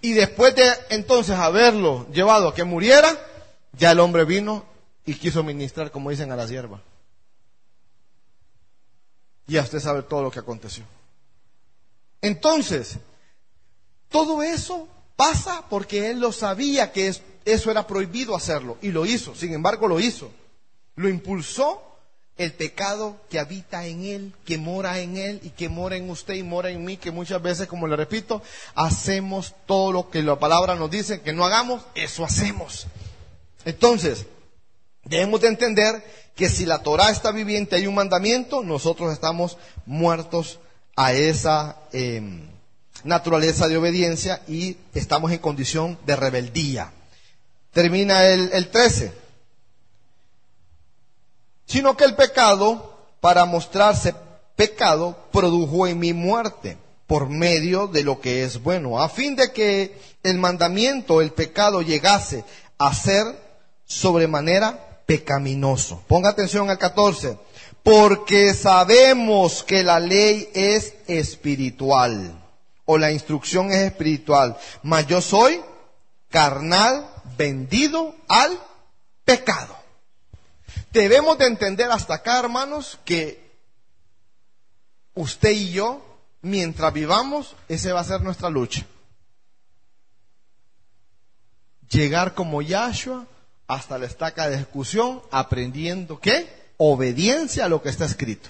Y después de entonces haberlo llevado a que muriera, ya el hombre vino y quiso ministrar, como dicen, a la sierva. Ya usted sabe todo lo que aconteció. Entonces, todo eso pasa porque él lo sabía que eso era prohibido hacerlo. Y lo hizo, sin embargo lo hizo. Lo impulsó el pecado que habita en él, que mora en él y que mora en usted y mora en mí, que muchas veces, como le repito, hacemos todo lo que la palabra nos dice que no hagamos, eso hacemos. Entonces, debemos de entender que si la Torah está viviente, hay un mandamiento, nosotros estamos muertos a esa naturaleza de obediencia y estamos en condición de rebeldía. Termina el 13. Sino que el pecado, para mostrarse pecado, produjo en mí muerte por medio de lo que es bueno, a fin de que el mandamiento, el pecado, llegase a ser sobremanera pecaminoso. Ponga atención al 14. Porque sabemos que la ley es espiritual, o la instrucción es espiritual, mas yo soy carnal, vendido al pecado. Debemos de entender hasta acá, hermanos, que usted y yo, mientras vivamos, esa va a ser nuestra lucha. Llegar como Yahshua hasta la estaca de ejecución, aprendiendo ¿qué? Obediencia a lo que está escrito.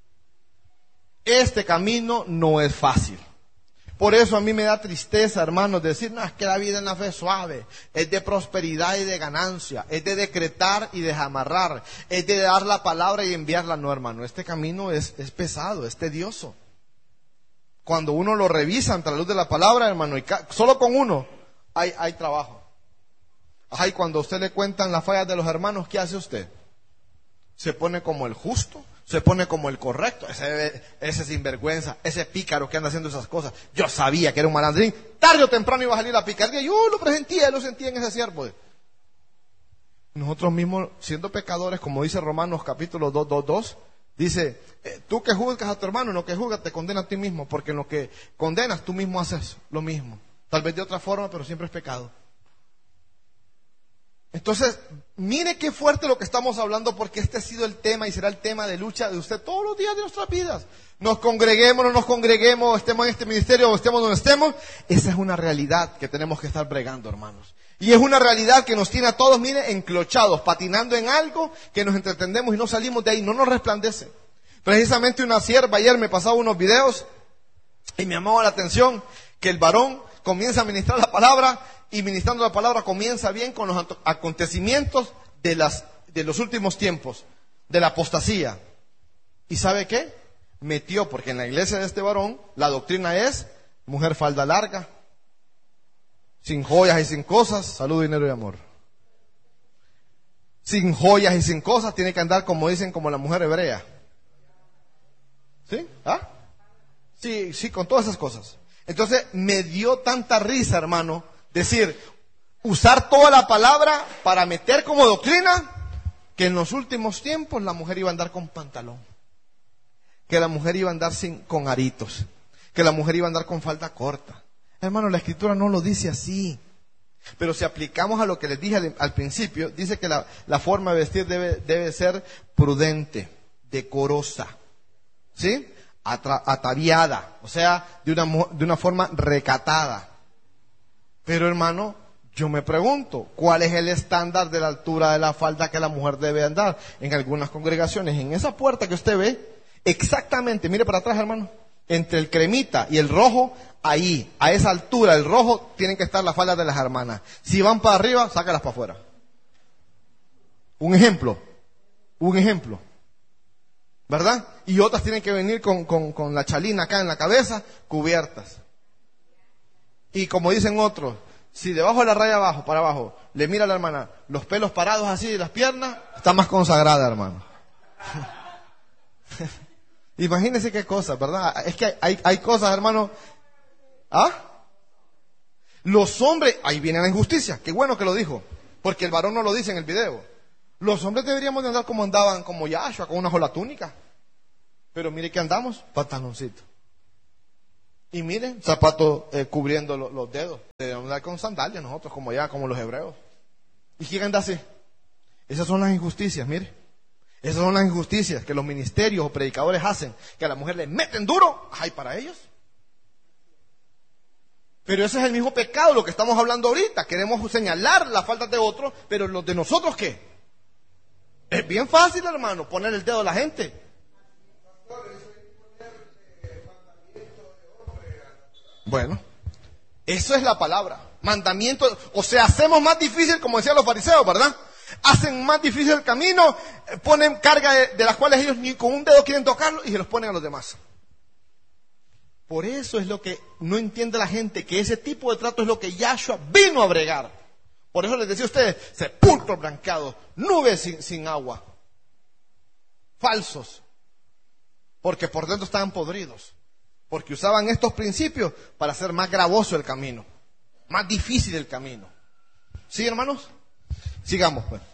Este camino no es fácil. Por eso a mí me da tristeza, hermanos, decir, no, es que la vida en la fe es suave, es de prosperidad y de ganancia, es de decretar y de amarrar, es de dar la palabra y enviarla. No, hermano, este camino es pesado, es tedioso. Cuando uno lo revisa ante la luz de la palabra, hermano, y solo con uno hay trabajo. Ay, cuando a usted le cuentan las fallas de los hermanos, ¿qué hace usted? Se pone como el justo, se pone como el correcto, ese sinvergüenza, ese pícaro que anda haciendo esas cosas. Yo sabía que era un malandrín, tarde o temprano iba a salir la picardía, yo lo presentía, lo sentía en ese siervo. Nosotros mismos, siendo pecadores, como dice Romanos capítulo 2, dice, tú que juzgas a tu hermano, no que juzgas, te condena a ti mismo, porque en lo que condenas, tú mismo haces lo mismo. Tal vez de otra forma, pero siempre es pecado. Entonces, mire qué fuerte lo que estamos hablando, porque este ha sido el tema y será el tema de lucha de usted todos los días de nuestras vidas. Nos congreguemos, no nos congreguemos, estemos en este ministerio o estemos donde estemos. Esa es una realidad que tenemos que estar bregando, hermanos. Y es una realidad que nos tiene a todos, mire, enclochados, patinando en algo que nos entretendemos y no salimos de ahí, no nos resplandece. Precisamente una sierva ayer me pasaba unos videos y me llamaba la atención que el varón comienza a ministrar la palabra y ministrando la palabra comienza bien con los acontecimientos de los últimos tiempos, de la apostasía. ¿Y sabe qué? Metió, porque en la iglesia de este varón la doctrina es mujer falda larga, sin joyas y sin cosas, salud, dinero y amor. Sin joyas y sin cosas, tiene que andar como dicen, como la mujer hebrea. ¿Sí? ¿Ah? Sí, con todas esas cosas. Entonces me dio tanta risa, hermano, decir, usar toda la palabra para meter como doctrina que en los últimos tiempos la mujer iba a andar con pantalón, que la mujer iba a andar con aritos, que la mujer iba a andar con falda corta. Hermano, la escritura no lo dice así. Pero si aplicamos a lo que les dije al principio, dice que la forma de vestir debe ser prudente, decorosa, ¿sí? Ataviada, o sea, de una forma recatada. Pero hermano, yo me pregunto, ¿cuál es el estándar de la altura de la falda que la mujer debe andar? En algunas congregaciones, en esa puerta que usted ve, exactamente, mire para atrás, hermano, entre el cremita y el rojo, ahí, a esa altura, el rojo, tienen que estar las faldas de las hermanas. Si van para arriba, sácalas para afuera. Un ejemplo, ¿verdad? Y otras tienen que venir con la chalina acá en la cabeza, cubiertas. Y como dicen otros, si debajo de la raya abajo, para abajo, le mira a la hermana, los pelos parados así de las piernas, está más consagrada, hermano. Imagínense qué cosas, ¿verdad? Es que hay cosas, hermano. ¿Ah? Los hombres, ahí viene la injusticia, qué bueno que lo dijo, porque el varón no lo dice en el video. Los hombres deberíamos de andar como andaban, como Yahshua, con una sola túnica. Pero mire que andamos, pantaloncito. Y miren, zapatos cubriendo los dedos. Debemos andar con sandalias nosotros, como los hebreos. ¿Y quién anda así? Esas son las injusticias, mire. Esas son las injusticias que los ministerios o predicadores hacen, que a la mujer le meten duro. Ay, para ellos. Pero ese es el mismo pecado, lo que estamos hablando ahorita. Queremos señalar las faltas de otros, pero los de nosotros, ¿qué? Es bien fácil, hermano, poner el dedo a la gente. Bueno, eso es la palabra. Mandamiento, o sea, hacemos más difícil, como decían los fariseos, ¿verdad? Hacen más difícil el camino, ponen carga de las cuales ellos ni con un dedo quieren tocarlo y se los ponen a los demás. Por eso es lo que no entiende la gente, que ese tipo de trato es lo que Yahshua vino a bregar. Por eso les decía a ustedes, sepulcros blanqueados, nubes sin agua, falsos, porque por dentro estaban podridos, porque usaban estos principios para hacer más gravoso el camino, más difícil el camino. ¿Sí, hermanos? Sigamos, pues.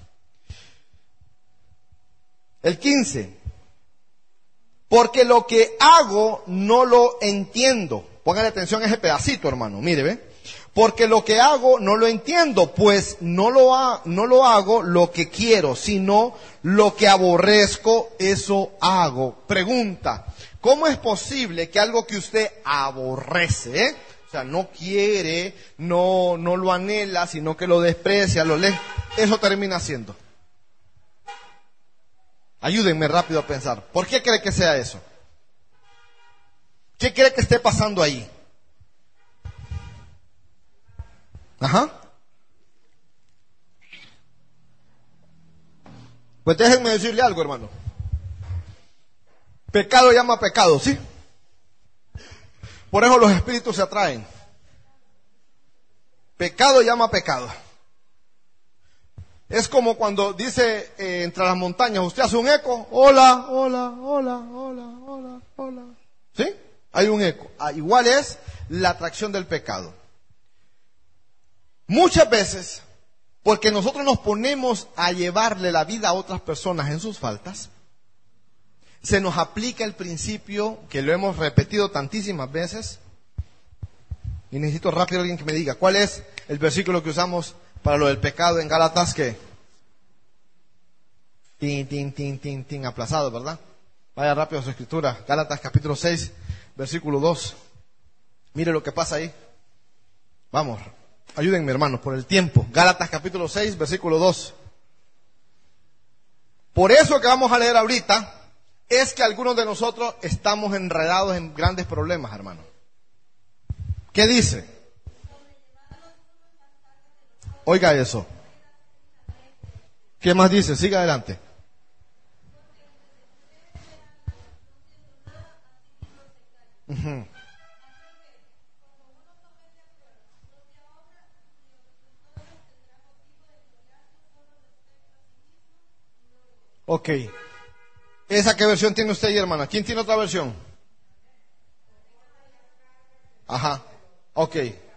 El 15. Porque lo que hago no lo entiendo. Póngale atención a ese pedacito, hermano. Mire, ¿ve? Porque lo que hago no lo entiendo, pues no lo hago lo que quiero, sino lo que aborrezco, eso hago. Pregunta, ¿cómo es posible que algo que usted aborrece, o sea, no quiere, no lo anhela, sino que lo desprecia, lo lee, eso termina haciendo? Ayúdenme rápido a pensar. ¿Por qué cree que sea eso? ¿Qué cree que esté pasando ahí? Ajá. Pues déjenme decirle algo, hermano. Pecado llama a pecado, ¿sí? Por eso los espíritus se atraen. Pecado llama a pecado. Es como cuando dice entre las montañas, usted hace un eco, hola, hola, hola, hola, hola, hola. ¿Sí? Hay un eco. Igual es la atracción del pecado. Muchas veces, porque nosotros nos ponemos a llevarle la vida a otras personas en sus faltas, se nos aplica el principio que lo hemos repetido tantísimas veces. Y necesito rápido alguien que me diga, ¿cuál es el versículo que usamos para lo del pecado en Gálatas? Que tin, aplazado, ¿verdad? Vaya rápido a su escritura. Gálatas capítulo 6, versículo 2. Mire lo que pasa ahí. Vamos, ayúdenme, hermanos, por el tiempo. Gálatas capítulo 6, versículo 2. Por eso que vamos a leer ahorita es que algunos de nosotros estamos enredados en grandes problemas, hermano. ¿Qué dice? Oiga eso. ¿Qué más dice? Siga adelante. Uh-huh. Ok. ¿Esa qué versión tiene usted ahí, hermana? ¿Quién tiene otra versión? Ajá. Ok.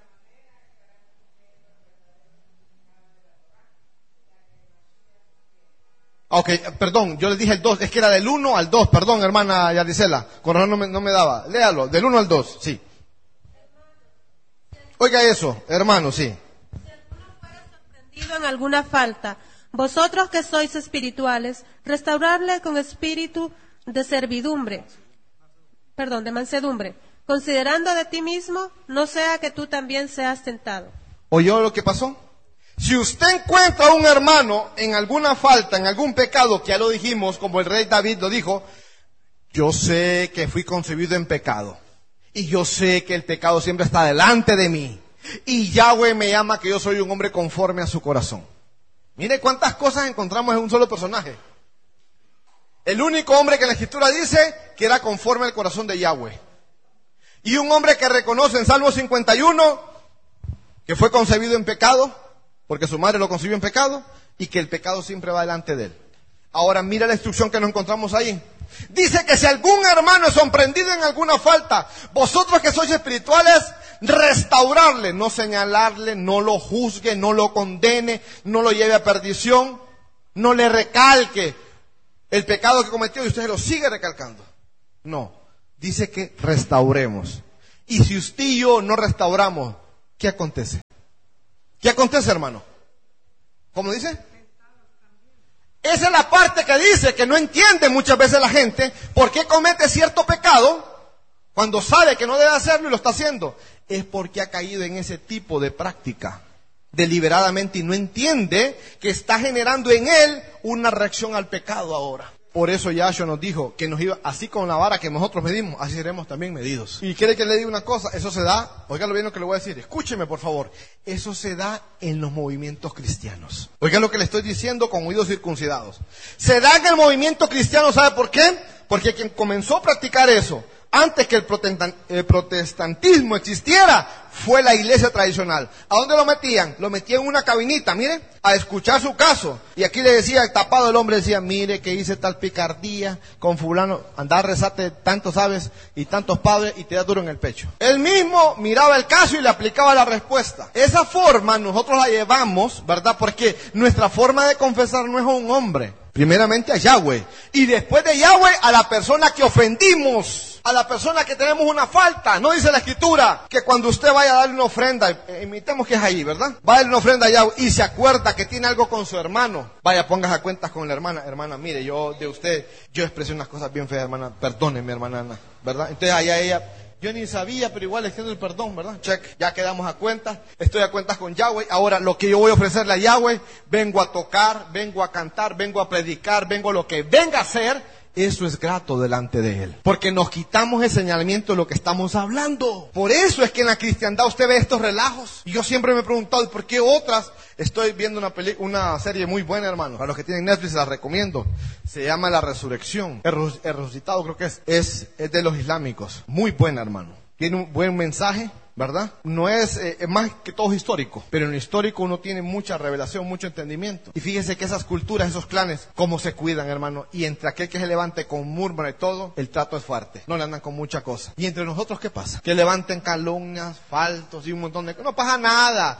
Ok, perdón, yo le dije el 2, es que era del 1 al 2, perdón, hermana Yadisela, con razón no me daba. Léalo, del 1 al 2, sí. Oiga eso, hermano, sí. Si alguno fuera sorprendido en alguna falta, vosotros que sois espirituales, restaurarle con espíritu de servidumbre, de mansedumbre, considerando de ti mismo, no sea que tú también seas tentado. ¿Oyó lo que pasó? Si usted encuentra a un hermano en alguna falta, en algún pecado, que ya lo dijimos, como el rey David lo dijo, yo sé que fui concebido en pecado, y yo sé que el pecado siempre está delante de mí, y Yahweh me llama que yo soy un hombre conforme a su corazón. Mire cuántas cosas encontramos en un solo personaje. El único hombre que la Escritura dice que era conforme al corazón de Yahweh. Y un hombre que reconoce en Salmo 51 que fue concebido en pecado, porque su madre lo concibió en pecado, y que el pecado siempre va delante de él. Ahora mira la instrucción que nos encontramos ahí. Dice que si algún hermano es sorprendido en alguna falta, vosotros que sois espirituales, restaurarle, no señalarle, no lo juzgue, no lo condene, no lo lleve a perdición, no le recalque el pecado que cometió y usted lo sigue recalcando. No, dice que restauremos. Y si usted y yo no restauramos, ¿qué acontece? ¿Qué acontece, hermano? ¿Cómo dice? Esa es la parte que dice que no entiende muchas veces la gente por qué comete cierto pecado cuando sabe que no debe hacerlo y lo está haciendo. Es porque ha caído en ese tipo de práctica deliberadamente y no entiende que está generando en él una reacción al pecado ahora. Por eso Yahshua nos dijo que nos iba, así con la vara que nosotros medimos, así seremos también medidos. Y quiere que le diga una cosa, eso se da, oiga bien lo que le voy a decir, escúcheme por favor, eso se da en los movimientos cristianos. Oiga lo que le estoy diciendo con oídos circuncidados. Se da en el movimiento cristiano, ¿sabe por qué? Porque quien comenzó a practicar eso, antes que el protestantismo existiera, fue la iglesia tradicional. ¿A dónde lo metían? Lo metían en una cabinita, miren, a escuchar su caso. Y aquí le decía, tapado el hombre, decía, mire que hice tal picardía con fulano, andá a rezarte tantos aves y tantos padres y te da duro en el pecho. Él mismo miraba el caso y le aplicaba la respuesta. Esa forma nosotros la llevamos, ¿verdad? Porque nuestra forma de confesar no es a un hombre. Primeramente a Yahweh. Y después de Yahweh a la persona que ofendimos. A la persona que tenemos una falta. No dice la Escritura que cuando usted vaya a darle una ofrenda, imitemos que es ahí, ¿verdad? Va a darle una ofrenda a Yahweh y se acuerda que tiene algo con su hermano. Vaya, póngase a cuentas con la hermana. Hermana, mire, yo de usted, yo expresé unas cosas bien feas, hermana. Perdóneme, hermana Ana, ¿verdad? Entonces allá ella... Yo ni sabía, pero igual extiendo el perdón, ¿verdad? Check, ya quedamos a cuentas, estoy a cuentas con Yahweh. Ahora lo que yo voy a ofrecerle a Yahweh, vengo a tocar, vengo a cantar, vengo a predicar, vengo a lo que venga a hacer, eso es grato delante de Él. Porque nos quitamos el señalamiento de lo que estamos hablando. Por eso es que en la cristiandad usted ve estos relajos. Y yo siempre me he preguntado, ¿por qué otras? Estoy viendo una serie muy buena, hermano. Para los que tienen Netflix, se la recomiendo. Se llama La Resurrección. El resucitado creo que es de los islámicos. Muy buena, hermano. Tiene un buen mensaje, ¿verdad? No es más que todo histórico, pero en lo histórico uno tiene mucha revelación, mucho entendimiento. Y fíjese que esas culturas, esos clanes, cómo se cuidan, hermano. Y entre aquel que se levante con murmura y todo, el trato es fuerte. No le andan con mucha cosa. Y entre nosotros, ¿qué pasa? Que levanten calumnias, faltos y un montón de cosas. No pasa nada.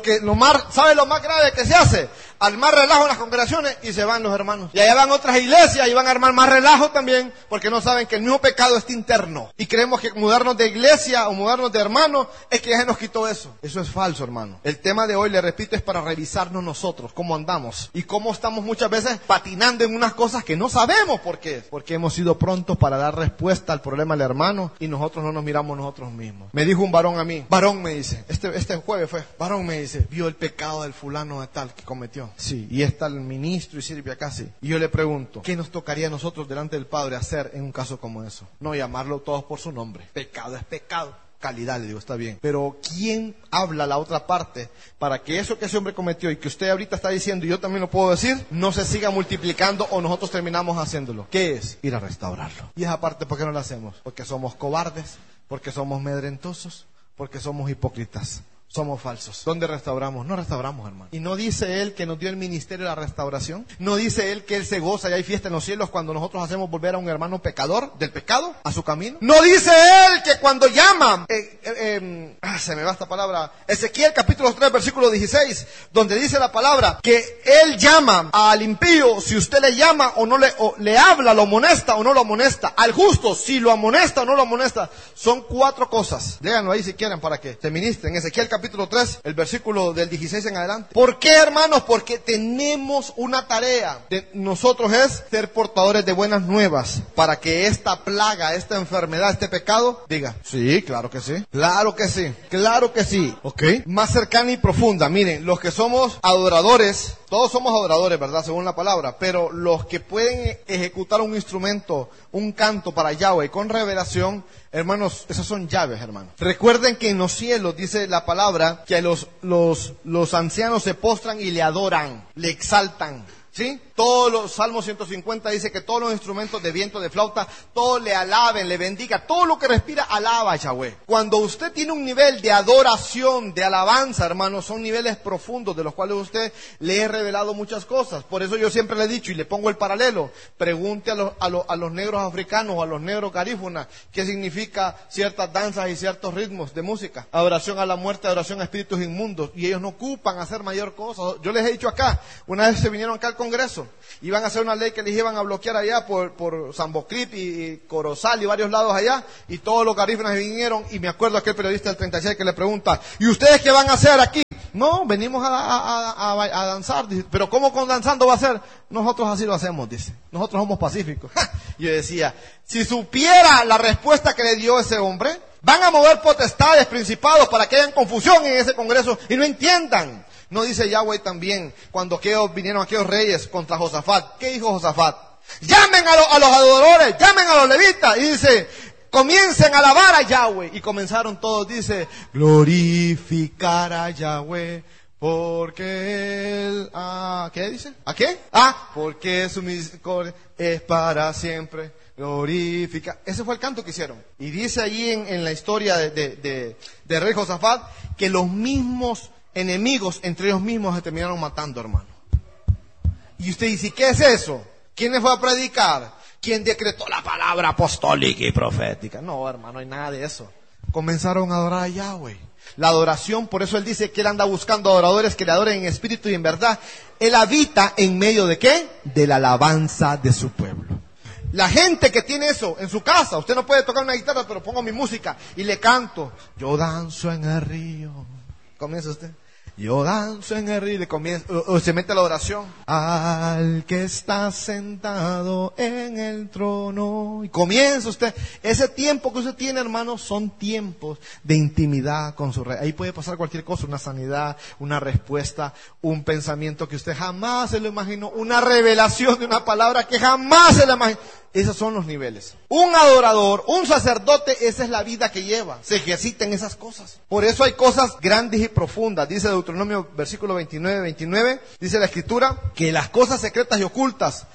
¿Sabe lo más grave que se hace? Al más relajo en las congregaciones y se van los hermanos. Y allá van otras iglesias y van a armar más relajo también, porque no saben que el mismo pecado está interno. Y creemos que mudarnos de iglesia o mudarnos de hermano es que ya se nos quitó eso. Eso es falso, hermano. El tema de hoy, le repito, es para revisarnos nosotros, cómo andamos y cómo estamos muchas veces patinando en unas cosas que no sabemos por qué es. Porque hemos sido prontos para dar respuesta al problema del hermano y nosotros no nos miramos nosotros mismos. Me dijo un varón a mí, varón me dice, este jueves fue, varón me dice, vio el pecado del fulano de tal que cometió. Sí, y está el ministro y sirve acá, sí. Y yo le pregunto, ¿qué nos tocaría a nosotros delante del Padre hacer en un caso como eso? No llamarlo todos por su nombre. Pecado es pecado. Calidad, le digo, está bien. Pero ¿quién habla la otra parte para que eso que ese hombre cometió y que usted ahorita está diciendo y yo también lo puedo decir, no se siga multiplicando o nosotros terminamos haciéndolo? ¿Qué es? Ir a restaurarlo. Y esa parte, ¿por qué no la hacemos? Porque somos cobardes, porque somos medrentosos, porque somos hipócritas. Somos falsos. ¿Dónde restauramos? No restauramos, hermano. ¿Y no dice Él que nos dio el ministerio de la restauración? ¿No dice Él que Él se goza y hay fiesta en los cielos cuando nosotros hacemos volver a un hermano pecador del pecado a su camino? ¿No dice Él que cuando llama, se me va esta palabra, Ezequiel capítulo 3 versículo 16, donde dice la palabra que Él llama al impío, si usted le llama o no le habla, lo amonesta o no lo amonesta? Al justo, si lo amonesta o no lo amonesta. Son 4 cosas. Léanlo ahí si quieren para que te ministren. Ezequiel capítulo 3, el versículo del 16 en adelante. ¿Por qué, hermanos? Porque tenemos una tarea de nosotros, es ser portadores de buenas nuevas para que esta plaga, esta enfermedad, este pecado, diga, sí, claro que sí, claro que sí, claro que sí, ok, más cercana y profunda. Miren, los que somos adoradores, todos somos adoradores, ¿verdad? Según la palabra, pero los que pueden ejecutar un instrumento, un canto para Yahweh con revelación, hermanos, esas son llaves, hermanos. Recuerden que en los cielos dice la palabra que los ancianos se postran y le adoran, le exaltan. ¿Sí? Todos los Salmos 150 dice que todos los instrumentos de viento, de flauta, todos le alaben, le bendiga, todo lo que respira alaba a Yahweh. Cuando usted tiene un nivel de adoración, de alabanza, hermanos, son niveles profundos de los cuales usted le he revelado muchas cosas. Por eso yo siempre le he dicho y le pongo el paralelo, pregunte a los negros africanos o a los negros garífunas qué significa ciertas danzas y ciertos ritmos de música. Adoración a la muerte, adoración a espíritus inmundos, y ellos no ocupan hacer mayor cosa. Yo les he dicho acá, una vez se vinieron acá al congreso. Iban a hacer una ley que les iban a bloquear allá por Sambocrip y Corozal y varios lados allá, y todos los garífunas vinieron, y me acuerdo aquel periodista del 36 que le pregunta, ¿y ustedes qué van a hacer aquí? No, venimos a danzar. Dice, pero ¿cómo con danzando va a ser? Nosotros así lo hacemos, dice. Nosotros somos pacíficos. Yo decía, si supiera la respuesta que le dio ese hombre, van a mover potestades, principados, para que hayan confusión en ese congreso y no entiendan. No dice Yahweh también, cuando vinieron aquellos reyes contra Josafat. ¿Qué dijo Josafat? Llamen a los adoradores, llamen a los levitas. Y dice, comiencen a alabar a Yahweh. Y comenzaron todos, dice, glorificar a Yahweh, porque Él... ¿qué dice? ¿A qué? Porque su misericordia es para siempre. Glorifica. Ese fue el canto que hicieron. Y dice allí en la historia de rey Josafat, que los mismos enemigos entre ellos mismos se terminaron matando, hermano. Y usted dice, ¿qué es eso? ¿Quién les fue a predicar? ¿Quién decretó la palabra apostólica y profética? No, hermano, no hay nada de eso. Comenzaron a adorar a Yahweh. La adoración, por eso él dice que él anda buscando adoradores que le adoren en espíritu y en verdad. Él habita en medio de ¿qué? De la alabanza de su pueblo. La gente que tiene eso en su casa, usted no puede tocar una guitarra, pero pongo mi música y le canto. Yo danzo en el río. Comienza usted. Yo danzo en el río y comienza, o se mete a la oración. Al que está sentado en el trono. Y comienza usted. Ese tiempo que usted tiene, hermano, son tiempos de intimidad con su rey. Ahí puede pasar cualquier cosa, una sanidad, una respuesta, un pensamiento que usted jamás se lo imaginó, una revelación de una palabra que jamás se lo imaginó. Esos son los niveles. Un adorador, un sacerdote, esa es la vida que lleva. Se ejercita en esas cosas. Por eso hay cosas grandes y profundas. Dice Deuteronomio versículo 29, dice la escritura, que las cosas secretas y ocultas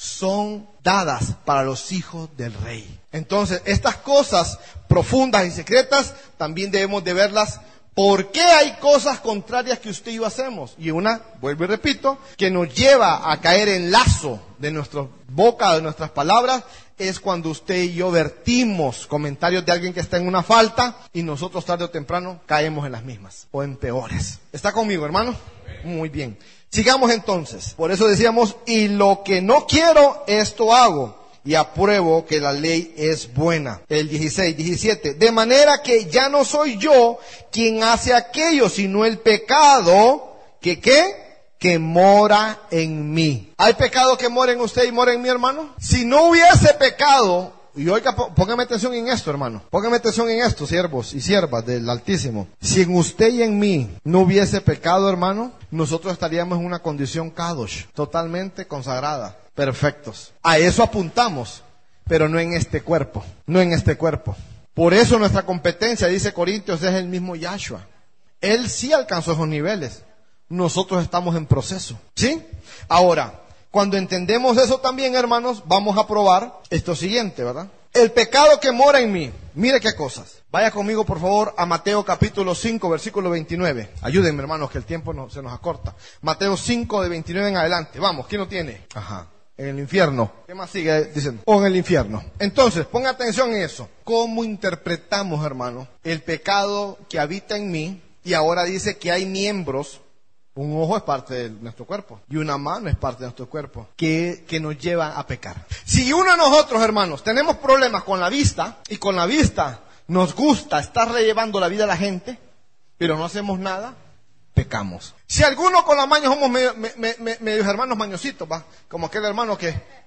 son dadas para los hijos del rey. Entonces, estas cosas profundas y secretas también debemos de verlas. ¿Por qué hay cosas contrarias que usted y yo hacemos? Y una, vuelvo y repito, que nos lleva a caer en lazo de nuestra boca, de nuestras palabras, es cuando usted y yo vertimos comentarios de alguien que está en una falta y nosotros tarde o temprano caemos en las mismas o en peores. ¿Está conmigo, hermano? Muy bien. Sigamos entonces. Por eso decíamos, y lo que no quiero, esto hago. Y apruebo que la ley es buena. El 16, 17. De manera que ya no soy yo quien hace aquello, sino el pecado que ¿qué? Que mora en mí. ¿Hay pecado que mora en usted y mora en mí, hermano? Si no hubiese pecado, y oiga, póngame atención en esto, hermano. Póngame atención en esto, siervos y siervas del Altísimo. Si en usted y en mí no hubiese pecado, hermano, nosotros estaríamos en una condición kadosh, totalmente consagrada. Perfectos. A eso apuntamos, pero no en este cuerpo, no en este cuerpo. Por eso nuestra competencia, dice Corintios, es el mismo Yahshua. Él sí alcanzó esos niveles. Nosotros estamos en proceso. ¿Sí? Ahora, cuando entendemos eso también, hermanos, vamos a probar esto siguiente, ¿verdad? El pecado que mora en mí. Mire qué cosas. Vaya conmigo, por favor, a Mateo capítulo 5, versículo 29. Ayúdenme, hermanos, que el tiempo se nos acorta. Mateo 5, de 29 en adelante. Vamos, ¿quién lo tiene? Ajá. En el infierno. ¿Qué más sigue diciendo? O en el infierno. Entonces, ponga atención en eso. ¿Cómo interpretamos, hermano, el pecado que habita en mí? Y ahora dice que hay miembros. Un ojo es parte de nuestro cuerpo. Y una mano es parte de nuestro cuerpo. Que nos lleva a pecar. Si uno de nosotros, hermanos, tenemos problemas con la vista. Y con la vista nos gusta estar llevando la vida a la gente. Pero no hacemos nada. Pecamos. Si alguno con la maña somos medios hermanos mañositos, ¿va? Como aquel hermano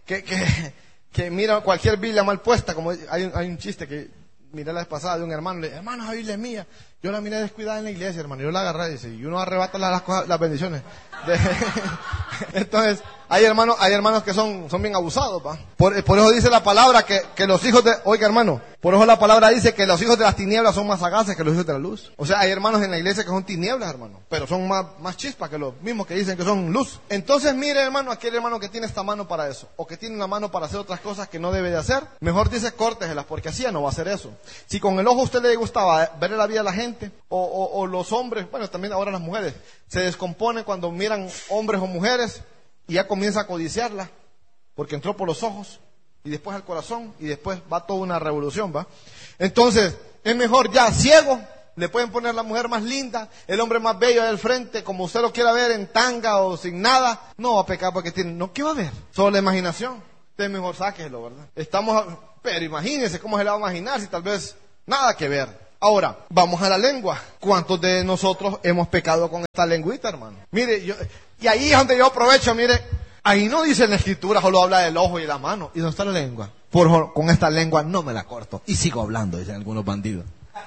que mira cualquier Biblia mal puesta, como hay un chiste que miré la vez pasada de un hermano, le dije, hermano, esa Biblia es mía. Yo la miré descuidada en la iglesia, hermano, yo la agarré, dice, y uno arrebata las bendiciones. Entonces, hay hermanos que son bien abusados, ¿va? Por eso dice la palabra que los hijos de, oiga hermano, por eso la palabra dice que los hijos de las tinieblas son más sagaces que los hijos de la luz. O sea, hay hermanos en la iglesia que son tinieblas, hermano, pero son más chispas que los mismos que dicen que son luz. Entonces, mire, hermano, aquel hermano que tiene esta mano para eso, o que tiene una mano para hacer otras cosas que no debe de hacer, mejor dice córteselas, porque así ya no va a hacer eso. Si con el ojo a usted le gustaba ver la vida de la gente, o los hombres, bueno, también ahora las mujeres, se descomponen cuando miran hombres o mujeres, y ya comienza a codiciarla, porque entró por los ojos, y después al corazón, y después va toda una revolución, ¿va? Entonces, es mejor ya ciego, Le pueden poner la mujer más linda, el hombre más bello del frente, como usted lo quiera ver, en tanga o sin nada. No va a pecar porque tiene, no, ¿qué va a ver? Solo la imaginación. Usted mejor sáquelo, ¿verdad? Pero imagínese cómo se le va a imaginar si tal vez nada que ver. Ahora, vamos a la lengua. ¿Cuántos de nosotros hemos pecado con esta lengüita, hermano? Mire, y ahí es donde yo aprovecho, mire, ahí no dice en la escritura, solo habla del ojo y la mano. ¿Y dónde está la lengua? Con esta lengua no me la corto. Y sigo hablando, dicen algunos bandidos.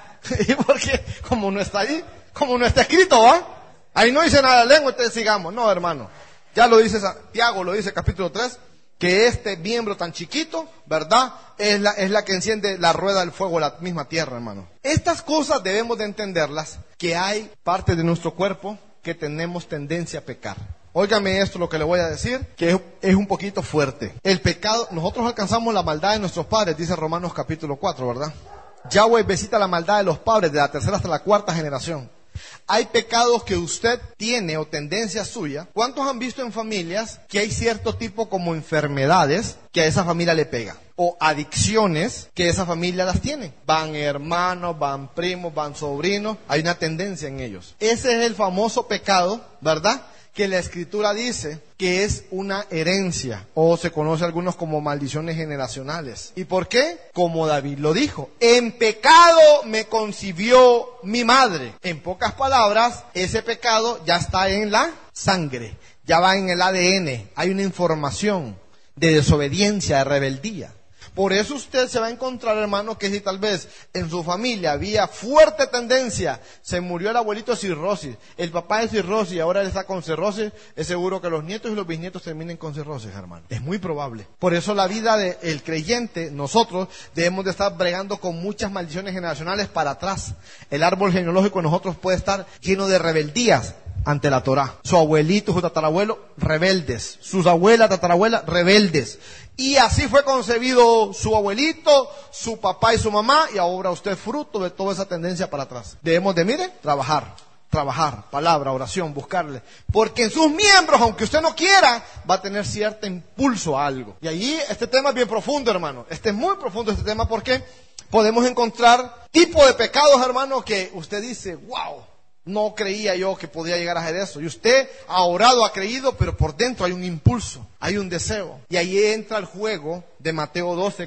¿Y por qué? Como no está ahí, como no está escrito, ¿va? Ahí no dice nada de la lengua, entonces sigamos. No, hermano. Ya lo dice Santiago, lo dice capítulo 3. Que este miembro tan chiquito, ¿verdad? Es la que enciende la rueda del fuego, la misma tierra, hermano. Estas cosas debemos de entenderlas, que hay parte de nuestro cuerpo que tenemos tendencia a pecar. Óigame esto, lo que le voy a decir, que es un poquito fuerte. El pecado, nosotros alcanzamos la maldad de nuestros padres, dice Romanos capítulo 4, ¿verdad? Yahweh visita la maldad de los padres de la tercera hasta la cuarta generación. Hay pecados que usted tiene o tendencia suya. ¿Cuántos han visto en familias que hay cierto tipo como enfermedades que a esa familia le pega? O adicciones que esa familia las tiene. Van hermanos, van primos, van sobrinos. Hay una tendencia en ellos. Ese es el famoso pecado, ¿verdad? Que la escritura dice que es una herencia, o se conoce a algunos como maldiciones generacionales. ¿Y por qué? Como David lo dijo, en pecado me concibió mi madre. En pocas palabras, ese pecado ya está en la sangre, ya va en el ADN, hay una información de desobediencia, de rebeldía. Por eso usted se va a encontrar, hermano, que si tal vez en su familia había fuerte tendencia, se murió el abuelito de cirrosis, el papá de cirrosis y ahora él está con cirrosis, es seguro que los nietos y los bisnietos terminen con cirrosis, hermano. Es muy probable. Por eso la vida del creyente, nosotros debemos de estar bregando con muchas maldiciones generacionales para atrás. El árbol genealógico de nosotros puede estar lleno de rebeldías ante la Torá. Su abuelito, su tatarabuelo, rebeldes. Sus abuelas, tatarabuelas, rebeldes. Y así fue concebido su abuelito, su papá y su mamá, y ahora usted fruto de toda esa tendencia para atrás. Debemos de, mire, trabajar, palabra, oración, buscarle. Porque en sus miembros, aunque usted no quiera, va a tener cierto impulso a algo. Y allí este tema es bien profundo, hermano. Es muy profundo este tema porque podemos encontrar tipo de pecados, hermano, que usted dice, wow. No creía yo que podía llegar a hacer eso. Y usted ha orado, ha creído, pero por dentro hay un impulso, hay un deseo. Y ahí entra el juego de Mateo 12,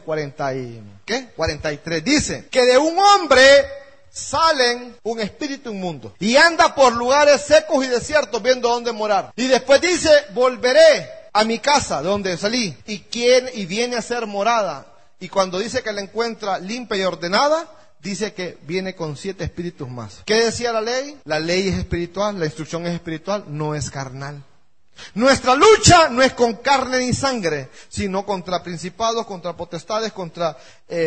43. Dice que de un hombre salen un espíritu inmundo y anda por lugares secos y desiertos viendo dónde morar. Y después dice, volveré a mi casa de donde salí y viene a ser morada. Y cuando dice que la encuentra limpia y ordenada, dice que viene con 7 espíritus más. ¿Qué decía la ley? La ley es espiritual, la instrucción es espiritual, no es carnal. Nuestra lucha no es con carne ni sangre, sino contra principados, contra potestades, contra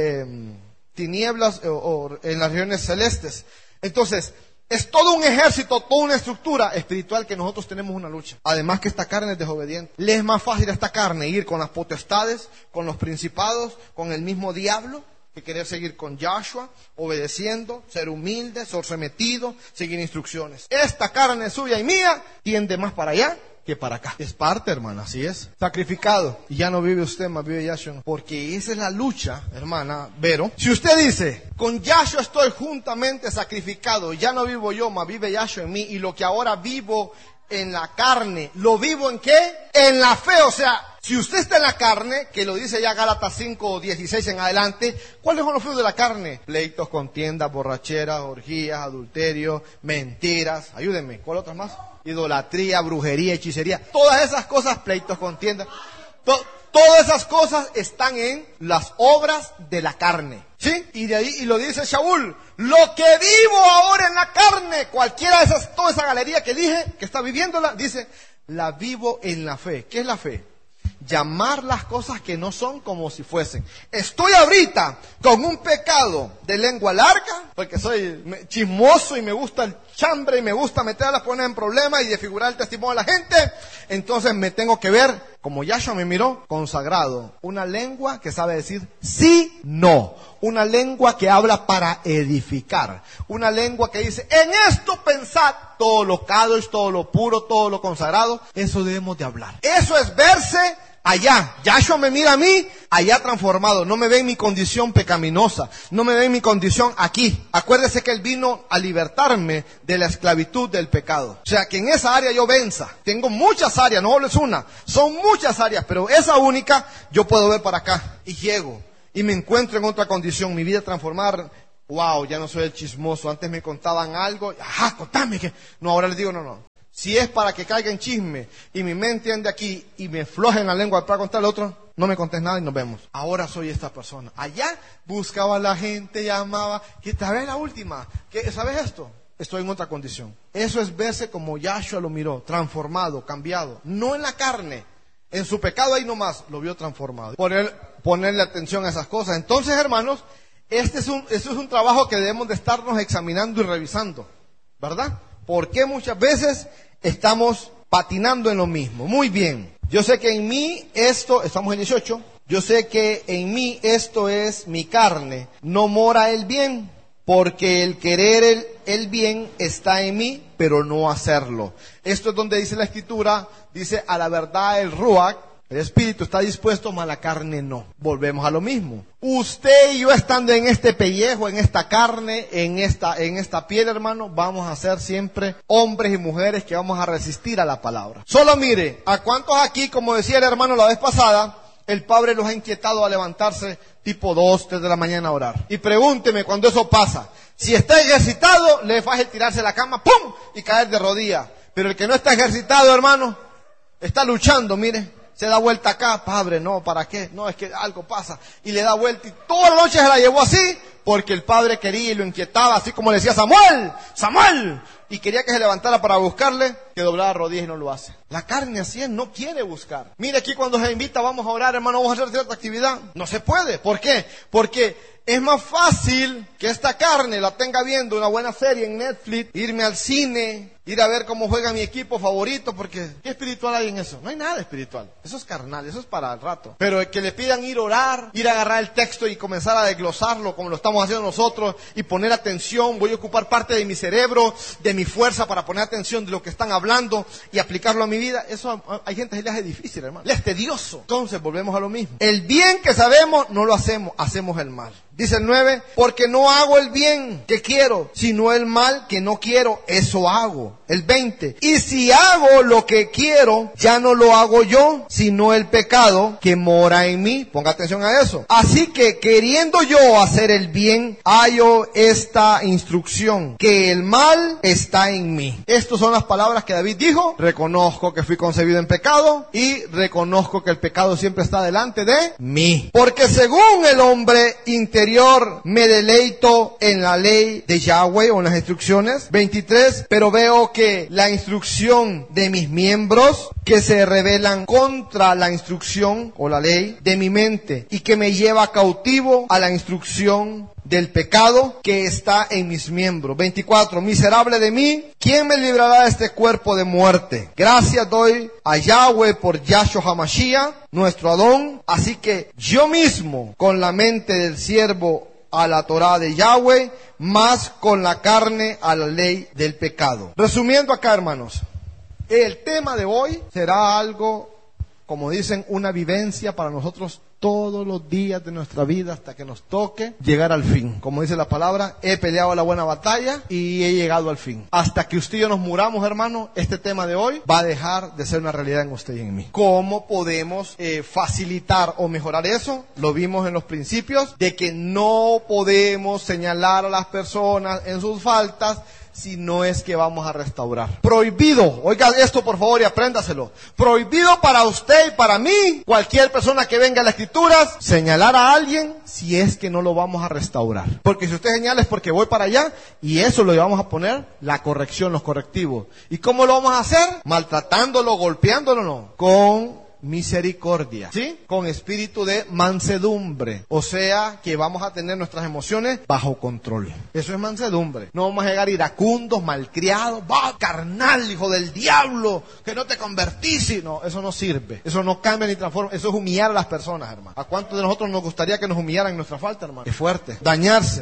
tinieblas o en las regiones celestes. Entonces, es todo un ejército, toda una estructura espiritual que nosotros tenemos una lucha. Además que esta carne es desobediente. Le es más fácil a esta carne ir con las potestades, con los principados, con el mismo diablo, que querer seguir con Yahshua, obedeciendo, ser humilde, ser sometido, seguir instrucciones. Esta carne suya y mía tiende más para allá que para acá. Es parte, hermana, así es. Sacrificado. Y ya no vive usted, más vive Yahshua. Porque esa es la lucha, hermana Vero. Si usted dice, con Yahshua estoy juntamente sacrificado, ya no vivo yo, más vive Yahshua en mí, y lo que ahora vivo en la carne, ¿lo vivo en qué? En la fe, o sea, si usted está en la carne, que lo dice ya Gálatas 5:16 en adelante, ¿cuáles son los frutos de la carne? Pleitos, contiendas, borracheras, orgías, adulterio, mentiras, ayúdenme, ¿cuál otras más? Idolatría, brujería, hechicería, todas esas cosas, pleitos, contiendas, todas esas cosas están en las obras de la carne, ¿sí? Y de ahí, y lo dice Shaul, lo que vivo ahora en la carne, cualquiera de esas, toda esa galería que dije, que está viviéndola, dice, la vivo en la fe. ¿Qué es la fe? Llamar las cosas que no son como si fuesen. Estoy ahorita con un pecado de lengua larga, porque soy chismoso y me gusta el chambre y me gusta meter a las personas en problemas y desfigurar el testimonio de la gente. Entonces me tengo que ver, como Yahshua me miró, consagrado. Una lengua que sabe decir sí, no. Una lengua que habla para edificar. Una lengua que dice, en esto pensad, todo lo kadosh, todo lo puro, todo lo consagrado. Eso debemos de hablar. Eso es verse allá. Yahshua me mira a mí, allá transformado. No me ve en mi condición pecaminosa. No me ve en mi condición aquí. Acuérdese que Él vino a libertarme de la esclavitud del pecado. O sea, que en esa área yo venza. Tengo muchas áreas, no solo es una. Son muchas áreas, pero esa única yo puedo ver para acá. Y llego. Y me encuentro en otra condición. Mi vida transformar. Wow, ya no soy el chismoso. Antes me contaban algo. Ajá, contame que. No, ahora les digo no. Si es para que caiga en chisme y mi mente ande aquí y me floje en la lengua para contar al otro, no me contés nada y nos vemos. Ahora soy esta persona. Allá buscaba a la gente, llamaba, que tal vez la última, que ¿sabes esto? Estoy en otra condición. Eso es verse como Yahshua lo miró, transformado, cambiado. No en la carne, en su pecado ahí nomás, lo vio transformado. Ponerle atención a esas cosas. Entonces, hermanos, este es un trabajo que debemos de estarnos examinando y revisando, ¿verdad? Porque muchas veces estamos patinando en lo mismo. Muy bien. Yo sé que en mí esto, estamos en 18, yo sé que en mí esto es mi carne. No mora el bien, porque el querer el bien está en mí, pero no hacerlo. Esto es donde dice la Escritura, dice a la verdad el Ruach, el espíritu está dispuesto, mas la carne no. Volvemos a lo mismo. Usted y yo estando en este pellejo, en esta carne, en esta piel, hermano, vamos a ser siempre hombres y mujeres que vamos a resistir a la palabra. Solo mire, a cuántos aquí, como decía el hermano la vez pasada, el Padre los ha inquietado a levantarse tipo 2, 3 de la mañana a orar. Y pregúnteme cuando eso pasa. Si está ejercitado, le es fácil tirarse a la cama, ¡pum! Y caer de rodillas. Pero el que no está ejercitado, hermano, está luchando, mire. Se da vuelta acá, Padre, no, ¿para qué? No, es que algo pasa. Y le da vuelta y toda la noche se la llevó así, porque el Padre quería y lo inquietaba, así como le decía Samuel, Samuel. Y quería que se levantara para buscarle, que doblara rodillas y no lo hace. La carne así es, no quiere buscar. Mire aquí cuando se invita, vamos a orar, hermano, vamos a hacer cierta actividad. No se puede. ¿Por qué? Porque es más fácil que esta carne la tenga viendo una buena serie en Netflix, irme al cine, ir a ver cómo juega mi equipo favorito, porque ¿qué espiritual hay en eso? No hay nada espiritual. Eso es carnal, eso es para el rato. Pero que le pidan ir a orar, ir a agarrar el texto y comenzar a desglosarlo como lo estamos haciendo nosotros y poner atención, voy a ocupar parte de mi cerebro, de mi fuerza para poner atención de lo que están hablando y aplicarlo a mi vida. Eso hay gente que le hace difícil, hermano. Le es tedioso. Entonces volvemos a lo mismo. El bien que sabemos no lo hacemos, hacemos el mal. Dice el 9, porque no hago el bien que quiero, sino el mal que no quiero, eso hago. El 20, y si hago lo que quiero, ya no lo hago yo, sino el pecado que mora en mí. Ponga atención a eso. Así que queriendo yo hacer el bien, hallo esta instrucción, que el mal está en mí. Estas son las palabras que David dijo. Reconozco que fui concebido en pecado y reconozco que el pecado siempre está delante de mí. Porque según el hombre interior, me deleito en la ley de Yahweh o en las instrucciones. 23, pero veo que la instrucción de mis miembros que se rebelan contra la instrucción o la ley de mi mente y que me lleva cautivo a la instrucción del pecado que está en mis miembros. 24, miserable de mí, ¿quién me librará de este cuerpo de muerte? Gracias doy a Yahweh por Yahshua HaMashiach, nuestro Adón. Así que yo mismo, con la mente del siervo a la Torah de Yahweh, más con la carne a la ley del pecado. Resumiendo acá, hermanos, el tema de hoy será algo, como dicen, una vivencia para nosotros todos los días de nuestra vida hasta que nos toque llegar al fin. Como dice la palabra, he peleado la buena batalla y he llegado al fin. Hasta que usted y yo nos muramos, hermano, este tema de hoy va a dejar de ser una realidad en usted y en mí. ¿Cómo podemos facilitar o mejorar eso? Lo vimos en los principios, de que no podemos señalar a las personas en sus faltas, si no es que vamos a restaurar. Prohibido, oiga esto por favor y apréndaselo. Prohibido para usted y para mí, cualquier persona que venga a las Escrituras, señalar a alguien si es que no lo vamos a restaurar. Porque si usted señala es porque voy para allá y eso lo vamos a poner, la corrección, los correctivos. ¿Y cómo lo vamos a hacer? Maltratándolo, golpeándolo, no. Con misericordia, ¿sí? Con espíritu de mansedumbre. O sea, que vamos a tener nuestras emociones bajo control. Eso es mansedumbre. No vamos a llegar iracundos, malcriados, va, carnal, hijo del diablo, que no te convertís. No, eso no sirve. Eso no cambia ni transforma. Eso es humillar a las personas, hermano. ¿A cuántos de nosotros nos gustaría que nos humillaran en nuestra falta, hermano? Es fuerte. Dañarse.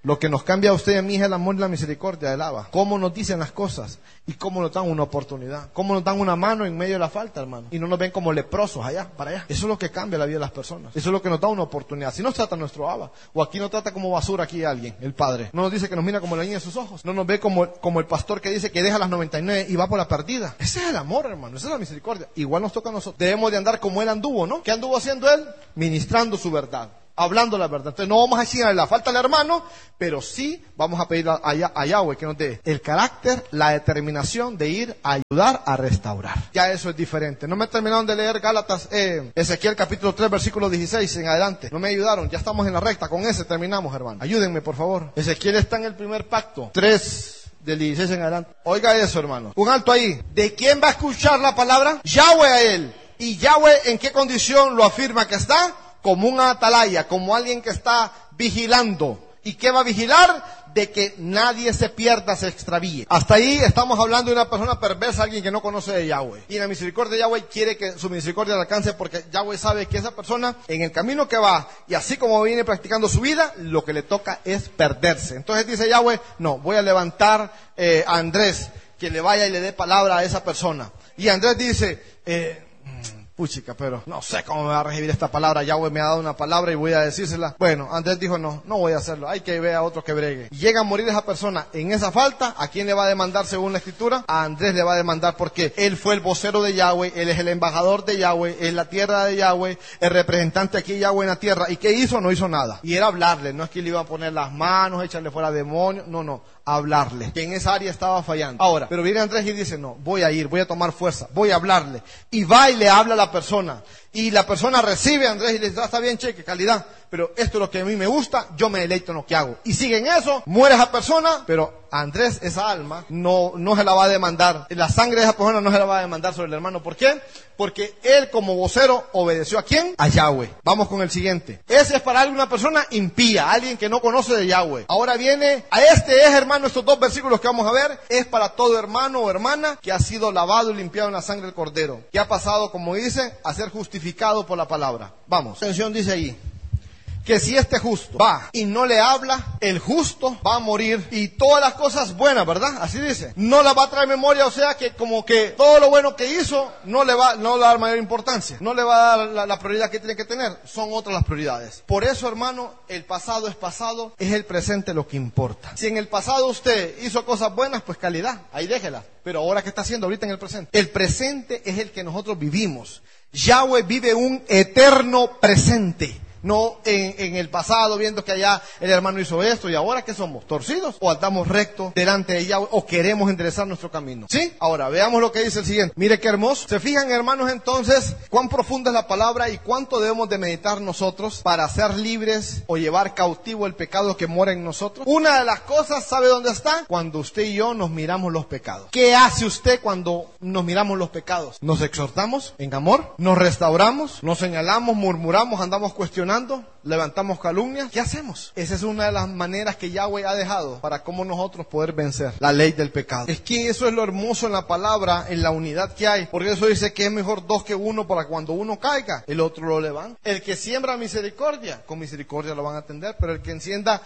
Lo que nos cambia a usted y a mí es el amor y la misericordia del Abba. Cómo nos dicen las cosas y cómo nos dan una oportunidad. Cómo nos dan una mano en medio de la falta, hermano. Y no nos ven como leprosos allá, para allá. Eso es lo que cambia la vida de las personas. Eso es lo que nos da una oportunidad. Si nos trata nuestro Abba, o aquí nos trata como basura aquí alguien, el Padre. No nos dice que nos mira como la niña de sus ojos. No nos ve como el pastor que dice que deja las 99 y va por la perdida. Ese es el amor, hermano. Esa es la misericordia. Igual nos toca a nosotros. Debemos de andar como él anduvo, ¿no? ¿Qué anduvo haciendo él? Ministrando su verdad. Hablando la verdad. Entonces no vamos a decir la falta al hermano, pero sí vamos a pedir a Yahweh que nos dé el carácter, la determinación de ir a ayudar a restaurar. Ya eso es diferente. No me terminaron de leer Gálatas, Ezequiel capítulo 3 versículo 16 en adelante. No me ayudaron, ya estamos en la recta, con ese terminamos, hermano. Ayúdenme por favor. Ezequiel está en el primer pacto, 3 del 16 en adelante. Oiga eso, hermano. Un alto ahí. ¿De quién va a escuchar la palabra? Yahweh a él. ¿Y Yahweh en qué condición lo afirma que está? Como un atalaya, como alguien que está vigilando. ¿Y qué va a vigilar? De que nadie se pierda, se extravíe. Hasta ahí estamos hablando de una persona perversa, alguien que no conoce de Yahweh. Y la misericordia de Yahweh quiere que su misericordia le alcance, porque Yahweh sabe que esa persona, en el camino que va, y así como viene practicando su vida, lo que le toca es perderse. Entonces dice Yahweh, no, voy a levantar a Andrés, que le vaya y le dé palabra a esa persona. Y Andrés dice, puchica, pero no sé cómo me va a recibir esta palabra. Yahweh me ha dado una palabra y voy a decírsela. Bueno, Andrés dijo, no voy a hacerlo. Hay que ver a otro que bregue. Llega a morir esa persona en esa falta. ¿A quién le va a demandar según la escritura? A Andrés le va a demandar porque él fue el vocero de Yahweh, él es el embajador de Yahweh, es la tierra de Yahweh, el representante aquí de Yahweh en la tierra. ¿Y qué hizo? No hizo nada. Y era hablarle, no es que le iba a poner las manos, echarle fuera demonios, no. Hablarle, que en esa área estaba fallando. Ahora, pero viene Andrés y dice, no, voy a ir, voy a tomar fuerza, voy a hablarle. Y va y le habla a la persona. Y la persona recibe a Andrés y le dice, está bien, cheque, calidad, pero esto es lo que a mí me gusta, yo me deleito en lo que hago. Y sigue en eso, muere esa persona, pero Andrés, esa alma, no se la va a demandar. La sangre de esa persona no se la va a demandar sobre el hermano. ¿Por qué? Porque él como vocero obedeció ¿a quién? A Yahweh. Vamos con el siguiente. Ese es para alguna persona impía, alguien que no conoce de Yahweh. Ahora viene, hermano, estos 2 versículos que vamos a ver, es para todo hermano o hermana que ha sido lavado y limpiado en la sangre del Cordero, que ha pasado, como dice, a ser justificado por la palabra. Vamos. Atención, dice ahí, que si este justo va y no le habla, el justo va a morir y todas las cosas buenas, ¿verdad? Así dice. No las va a traer memoria, o sea que como que todo lo bueno que hizo no le va a dar mayor importancia. No le va a dar la prioridad que tiene que tener. Son otras las prioridades. Por eso, hermano, el pasado es pasado, es el presente lo que importa. Si en el pasado usted hizo cosas buenas, pues calidad, ahí déjela. Pero ahora, ¿qué está haciendo ahorita en el presente? El presente es el que nosotros vivimos. Yahweh vive un eterno presente. No en el pasado, viendo que allá el hermano hizo esto, y ahora ¿qué somos? ¿Torcidos? ¿O andamos rectos delante de Yahweh? ¿O queremos enderezar nuestro camino? ¿Sí? Ahora, veamos lo que dice el siguiente. Mire qué hermoso. ¿Se fijan, hermanos, entonces, cuán profunda es la palabra y cuánto debemos de meditar nosotros para ser libres o llevar cautivo el pecado que mora en nosotros? Una de las cosas, ¿sabe dónde está? Cuando usted y yo nos miramos los pecados. ¿Qué hace usted cuando nos miramos los pecados? ¿Nos exhortamos en amor? ¿Nos restauramos? ¿Nos señalamos, murmuramos, andamos cuestionando? ¿Levantamos calumnias? ¿Qué hacemos? Esa es una de las maneras que Yahweh ha dejado para cómo nosotros poder vencer la ley del pecado. Es que eso es lo hermoso en la palabra, en la unidad que hay. Porque eso dice que es mejor 2 que 1 para cuando uno caiga, el otro lo levanta. El que siembra misericordia, con misericordia lo van a atender. Pero el que encienda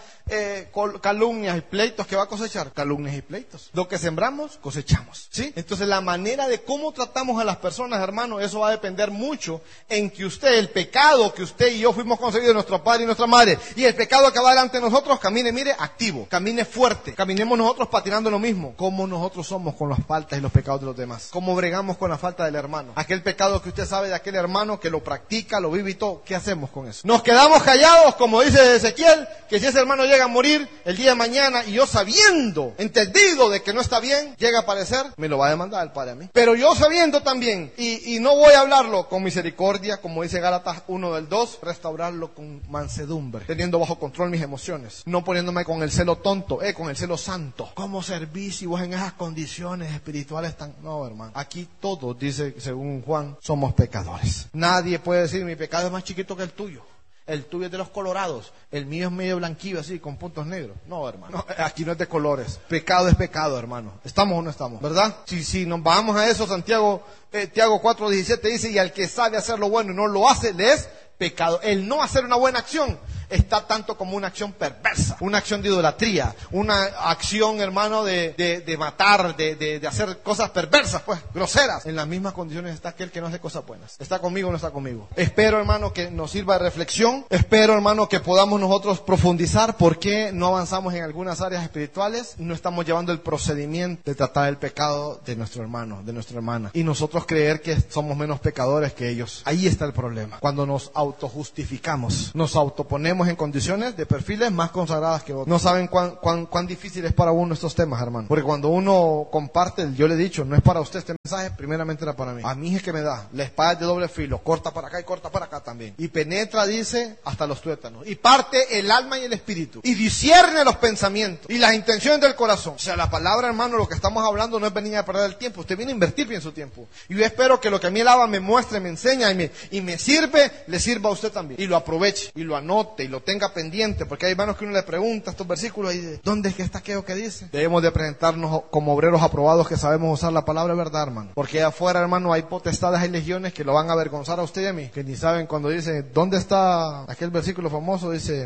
calumnias y pleitos, ¿qué va a cosechar? Calumnias y pleitos. Lo que sembramos, cosechamos. ¿Sí? Entonces la manera de cómo tratamos a las personas, hermano, eso va a depender mucho en que usted, el pecado que usted y yo fuimos concebidos de nuestro padre y nuestra madre, y el pecado que va delante de nosotros, camine, mire, activo, camine fuerte, caminemos nosotros patinando lo mismo. Como nosotros somos con las faltas y los pecados de los demás, cómo bregamos con la falta del hermano, aquel pecado que usted sabe de aquel hermano que lo practica, lo vive y todo. ¿Qué hacemos con eso? Nos quedamos callados, como dice Ezequiel, que si ese hermano llega a morir el día de mañana y yo sabiendo, entendido de que no está bien, llega a aparecer, me lo va a demandar el Padre a mí. Pero yo sabiendo también, y no voy a hablarlo con misericordia, como dice Gálatas 1 del 2, restaurarlo con mansedumbre, teniendo bajo control mis emociones, no poniéndome con el celo tonto, con el celo santo. ¿Cómo servir si vos en esas condiciones espirituales tan...? No, hermano, aquí todos, dice según Juan, somos pecadores. Nadie puede decir, mi pecado es más chiquito que el tuyo. El tuyo es de los colorados, el mío es medio blanquillo así, con puntos negros. No, hermano, no, aquí no es de colores. Pecado es pecado, hermano. ¿Estamos o no estamos? ¿Verdad? Si nos vamos a eso, Tiago 4:17 dice, y al que sabe hacer lo bueno y no lo hace, le es pecado. El no hacer una buena acción está tanto como una acción perversa, una acción de idolatría, una acción, hermano, de matar, de hacer cosas perversas, pues, groseras. En las mismas condiciones está aquel que no hace cosas buenas. ¿Está conmigo o no está conmigo? Espero, hermano, que nos sirva de reflexión. Espero, hermano, que podamos nosotros profundizar por qué no avanzamos en algunas áreas espirituales. No estamos llevando el procedimiento de tratar el pecado de nuestro hermano, de nuestra hermana. Y nosotros creer que somos menos pecadores que ellos. Ahí está el problema. Cuando nos autojustificamos, nos autoponemos en condiciones de perfiles más consagradas que otros. No saben cuán difícil es para uno estos temas, hermano. Porque cuando uno comparte, yo le he dicho, no es para usted este mensaje, primeramente era para mí. A mí es que me da. La espada es de doble filo, corta para acá y corta para acá también. Y penetra, dice, hasta los tuétanos. Y parte el alma y el espíritu. Y discierne los pensamientos y las intenciones del corazón. O sea, la palabra, hermano, lo que estamos hablando no es venir a perder el tiempo. Usted viene a invertir bien su tiempo. Y yo espero que lo que a mí el Abba me muestre, me enseña y me sirve, le sirva a usted también. Y lo aproveche, y lo anote, y lo tenga pendiente. Porque hay hermanos que uno le pregunta estos versículos y dice, ¿dónde es que está aquello que dice? Debemos de presentarnos como obreros aprobados que sabemos usar la palabra verdad, hermano. Porque allá afuera, hermano, hay potestades, hay legiones que lo van a avergonzar a usted y a mí. Que ni saben cuando dice, ¿dónde está aquel versículo famoso? Dice,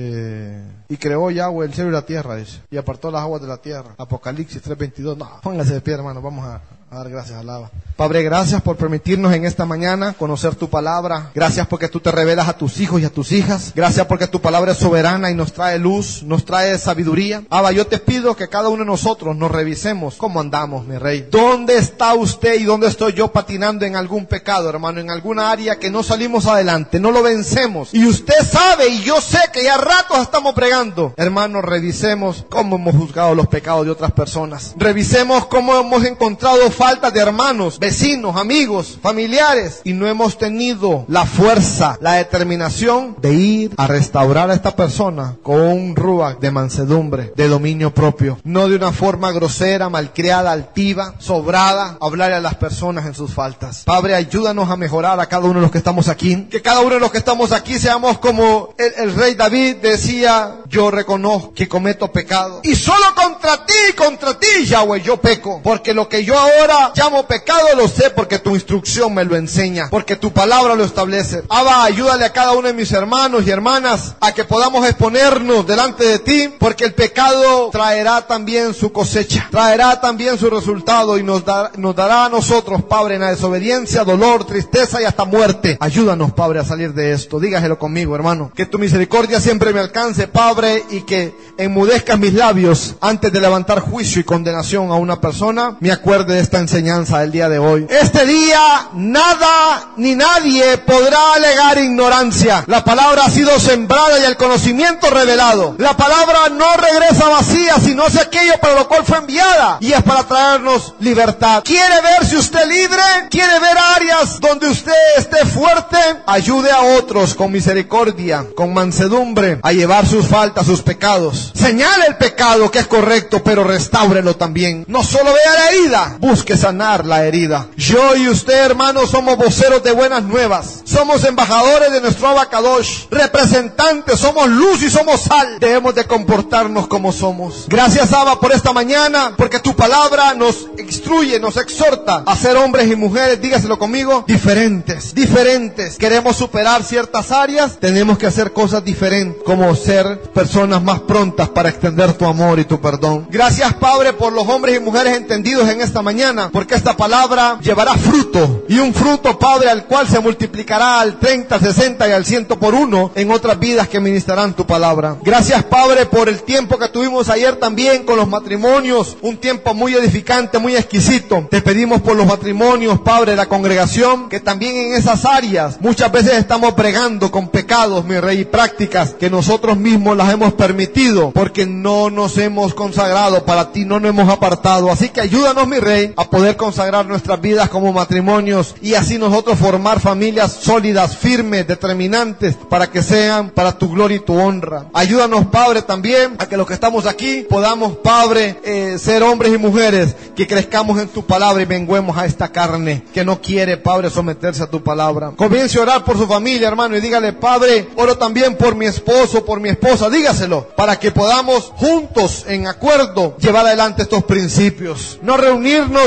y creó Yahweh el cielo y la tierra, dice. Y apartó las aguas de la tierra. Apocalipsis 3:22. No, póngase de pie, hermano, vamos a dar gracias al Abba. Padre, gracias por permitirnos en esta mañana conocer tu palabra. Gracias porque tú te revelas a tus hijos y a tus hijas. Gracias porque tu palabra es soberana y nos trae luz, nos trae sabiduría. Abba, yo te pido que cada uno de nosotros nos revisemos cómo andamos, mi rey. ¿Dónde está usted y dónde estoy yo patinando en algún pecado, hermano? En alguna área que no salimos adelante, no lo vencemos. Y usted sabe y yo sé que ya ratos estamos pregando. Hermano, revisemos cómo hemos juzgado los pecados de otras personas. Revisemos cómo hemos encontrado faltas de hermanos, vecinos, amigos, familiares, y no hemos tenido la fuerza, la determinación de ir a restaurar a esta persona con un ruach de mansedumbre, de dominio propio, no de una forma grosera, malcriada, altiva, sobrada, hablarle a las personas en sus faltas. Padre, ayúdanos a mejorar a cada uno de los que estamos aquí, que cada uno de los que estamos aquí seamos como el rey David decía, yo reconozco que cometo pecado, y solo contra ti, Yahweh, yo peco, porque lo que yo ahora llamo pecado lo sé porque tu instrucción me lo enseña, porque tu palabra lo establece. Abba, ayúdale a cada uno de mis hermanos y hermanas a que podamos exponernos delante de ti, porque el pecado traerá también su cosecha, traerá también su resultado y nos dará a nosotros, Padre, en la desobediencia, dolor, tristeza y hasta muerte. Ayúdanos, Padre, a salir de esto. Dígaselo conmigo, hermano. Que tu misericordia siempre me alcance, Padre, y que enmudezcas mis labios antes de levantar juicio y condenación a una persona. Me acuerde de esta enseñanza del día de hoy. Este día nada ni nadie podrá alegar ignorancia. La palabra ha sido sembrada y el conocimiento revelado. La palabra no regresa vacía, sino es aquello para lo cual fue enviada, y es para traernos libertad. ¿Quiere verse usted libre? ¿Quiere ver áreas donde usted esté fuerte? Ayude a otros con misericordia, con mansedumbre, a llevar sus faltas, sus pecados. Señale el pecado que es correcto, pero restáurelo también. No solo vea la herida, busque sanar la herida. Yo y usted, hermanos, somos voceros de buenas nuevas. Somos embajadores de nuestro Abba Kadosh, representantes, somos luz y somos sal. Debemos de comportarnos como somos. Gracias, Abba, por esta mañana, porque tu palabra nos instruye, nos exhorta a ser hombres y mujeres, dígaselo conmigo, diferentes. Queremos superar ciertas áreas, tenemos que hacer cosas diferentes, como ser personas más prontas para extender tu amor y tu perdón. Gracias, Padre, por los hombres y mujeres entendidos en esta mañana, porque esta palabra llevará fruto, y un fruto, Padre, al cual se multiplicará al 30, 60 y al 100 por uno en otras vidas que ministrarán tu palabra. Gracias, Padre, por el tiempo que tuvimos ayer también con los matrimonios, un tiempo muy edificante, muy exquisito. Te pedimos por los matrimonios, Padre, la congregación, que también en esas áreas muchas veces estamos bregando con pecados, mi Rey, y prácticas que nosotros mismos las hemos permitido, porque no nos hemos consagrado para ti, no nos hemos apartado. Así que ayúdanos, mi Rey, a poder consagrar nuestras vidas como matrimonios, y así nosotros formar familias sólidas, firmes, determinantes, para que sean para tu gloria y tu honra. Ayúdanos, Padre, también a que los que estamos aquí podamos, Padre, ser hombres y mujeres que crezcamos en tu palabra y menguemos a esta carne que no quiere, Padre, someterse a tu palabra. Comience a orar por su familia, hermano, y dígale: Padre, oro también por mi esposo, por mi esposa, dígaselo, para que podamos juntos, en acuerdo, llevar adelante estos principios. No reunirnos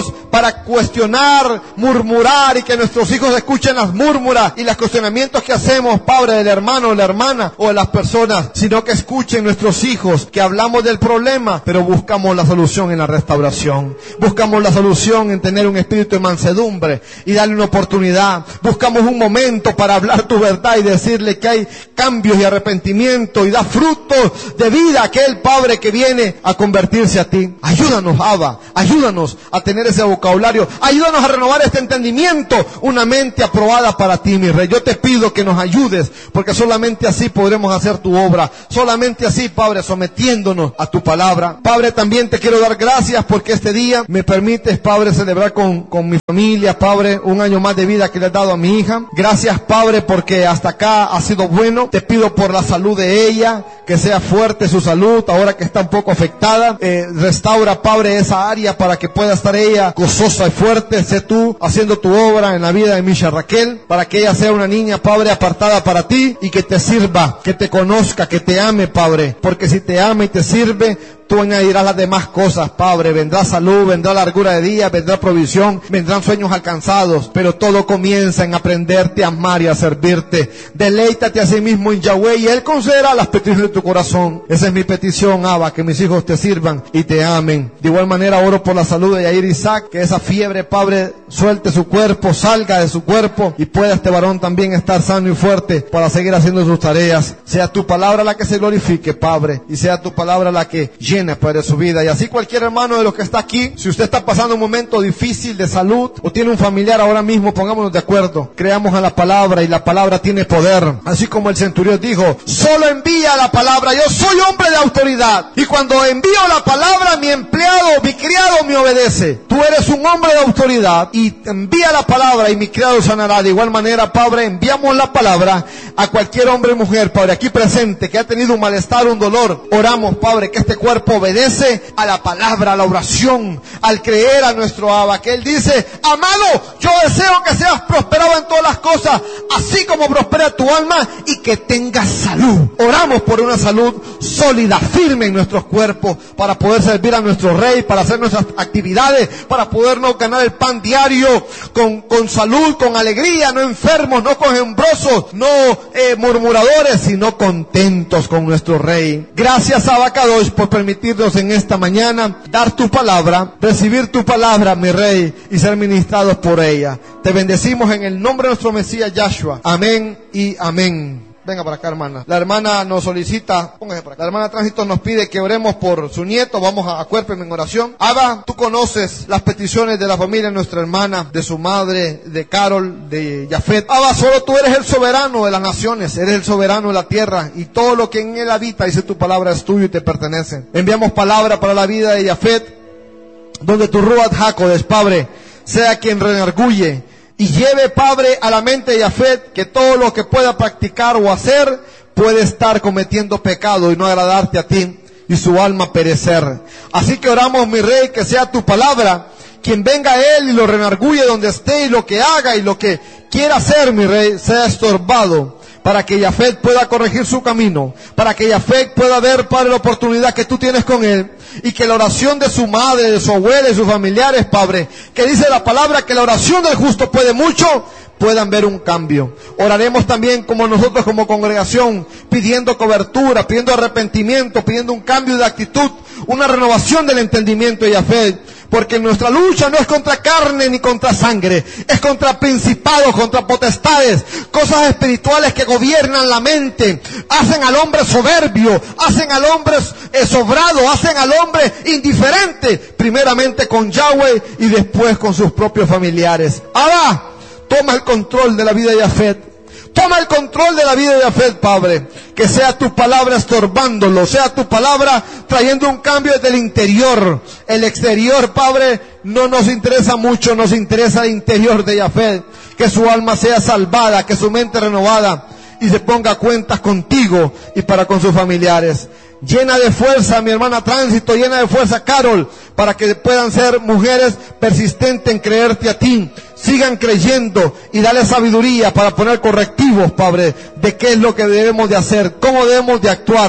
hijos para cuestionar, murmurar y que nuestros hijos escuchen las murmuras y los cuestionamientos que hacemos, Padre, del hermano o la hermana o de las personas, sino que escuchen nuestros hijos que hablamos del problema, pero buscamos la solución en la restauración. Buscamos la solución en tener un espíritu de mansedumbre y darle una oportunidad. Buscamos un momento para hablar tu verdad y decirle que hay cambios y arrepentimiento y da frutos de vida a aquel Padre que viene a convertirse a ti. Ayúdanos, Abba, ayúdanos a tener ese vocabulario, ayúdanos a renovar este entendimiento, una mente aprobada para ti, mi Rey. Yo te pido que nos ayudes, porque solamente así podremos hacer tu obra, solamente así, Padre, sometiéndonos a tu palabra. Padre, también te quiero dar gracias porque este día me permites, Padre, celebrar con mi familia, Padre, un año más de vida que le has dado a mi hija. Gracias, Padre, porque hasta acá ha sido bueno. Te pido por la salud de ella, que sea fuerte su salud, ahora que está un poco afectada. Restaura, Padre, esa área para que pueda estar ella gozosa y fuerte. Sé tú haciendo tu obra en la vida de Misha Raquel, para que ella sea una niña, Padre, apartada para ti y que te sirva, que te conozca, que te ame, Padre, porque si te ama y te sirve, tú añadirás las demás cosas, Padre. Vendrá salud, vendrá largura de día, vendrá provisión, vendrán sueños alcanzados, pero todo comienza en aprenderte a amar y a servirte. Deleítate a sí mismo en Yahweh y Él concederá las peticiones de tu corazón. Esa es mi petición, Abba, que mis hijos te sirvan y te amen. De igual manera oro por la salud de Yair Isaac, que esa fiebre, Padre, suelte su cuerpo, salga de su cuerpo y pueda este varón también estar sano y fuerte para seguir haciendo sus tareas. Sea tu palabra la que se glorifique, Padre, y sea tu palabra la que llene, Padre, su vida. Y así cualquier hermano de los que está aquí, si usted está pasando un momento difícil de salud o tiene un familiar ahora mismo, pongámonos de acuerdo, creamos a la palabra y la palabra tiene poder. Así como el centurión dijo, solo envía la palabra, yo soy hombre de autoridad y cuando envío la palabra mi empleado, mi criado me obedece. Tú eres un hombre de autoridad y envía la palabra y mi criado sanará. De igual manera, Padre, enviamos la palabra a cualquier hombre o mujer, Padre, aquí presente, que ha tenido un malestar, un dolor. Oramos, Padre, que este cuerpo obedece a la palabra, a la oración, al creer a nuestro Abba, que Él dice, amado, yo deseo que seas prosperado en todas las cosas, así como prospera tu alma y que tengas salud. Oramos por una salud sólida, firme en nuestros cuerpos, para poder servir a nuestro Rey, para hacer nuestras actividades, para podernos ganar el pan diario con salud, con alegría, no enfermos, no quejumbrosos, no murmuradores, sino contentos con nuestro Rey. Gracias, Abba Kadosh, por permitirnos en esta mañana dar tu palabra, recibir tu palabra, mi Rey, y ser ministrados por ella. Te bendecimos en el nombre de nuestro Mesías Yahshua. Amén y amén. Venga para acá, hermana. La hermana nos solicita, póngase para acá. La hermana Tránsito nos pide que oremos por su nieto. Vamos a acuérpeme en oración. Abba, tú conoces las peticiones de la familia de nuestra hermana, de su madre, de Carol, de Yafet. Abba, solo tú eres el soberano de las naciones, eres el soberano de la tierra y todo lo que en él habita, dice tu palabra, es tuyo y te pertenece. Enviamos palabra para la vida de Yafet, donde tu Ruach HaKodesh, Padre, sea quien redarguye y lleve, Padre, a la mente de Yafet que todo lo que pueda practicar o hacer puede estar cometiendo pecado y no agradarte a ti y su alma perecer. Así que oramos, mi Rey, que sea tu palabra quien venga a él y lo renarguye donde esté y lo que haga y lo que quiera hacer, mi Rey, sea estorbado, para que Yafet pueda corregir su camino, para que Yafet pueda ver, Padre, la oportunidad que tú tienes con él, y que la oración de su madre, de su abuela y sus familiares, Padre, que dice la palabra que la oración del justo puede mucho, puedan ver un cambio. Oraremos también como nosotros como congregación, pidiendo cobertura, pidiendo arrepentimiento, pidiendo un cambio de actitud, una renovación del entendimiento de Yafet, porque nuestra lucha no es contra carne ni contra sangre, es contra principados, contra potestades, cosas espirituales que gobiernan la mente, hacen al hombre soberbio, hacen al hombre sobrado, hacen al hombre indiferente, primeramente con Yahweh y después con sus propios familiares. Abba, toma el control de la vida de Yafet. Toma el control de la vida de Yafet, Padre. Que sea tu palabra estorbándolo, sea tu palabra trayendo un cambio desde el interior. El exterior, Padre, no nos interesa mucho, nos interesa el interior de Yafet. Que su alma sea salvada, que su mente renovada y se ponga a cuentas contigo y para con sus familiares. Llena de fuerza mi hermana Tránsito, llena de fuerza Carol, para que puedan ser mujeres persistentes en creerte a ti. Sigan creyendo y dale sabiduría para poner correctivos, Padre, de qué es lo que debemos de hacer, cómo debemos de actuar,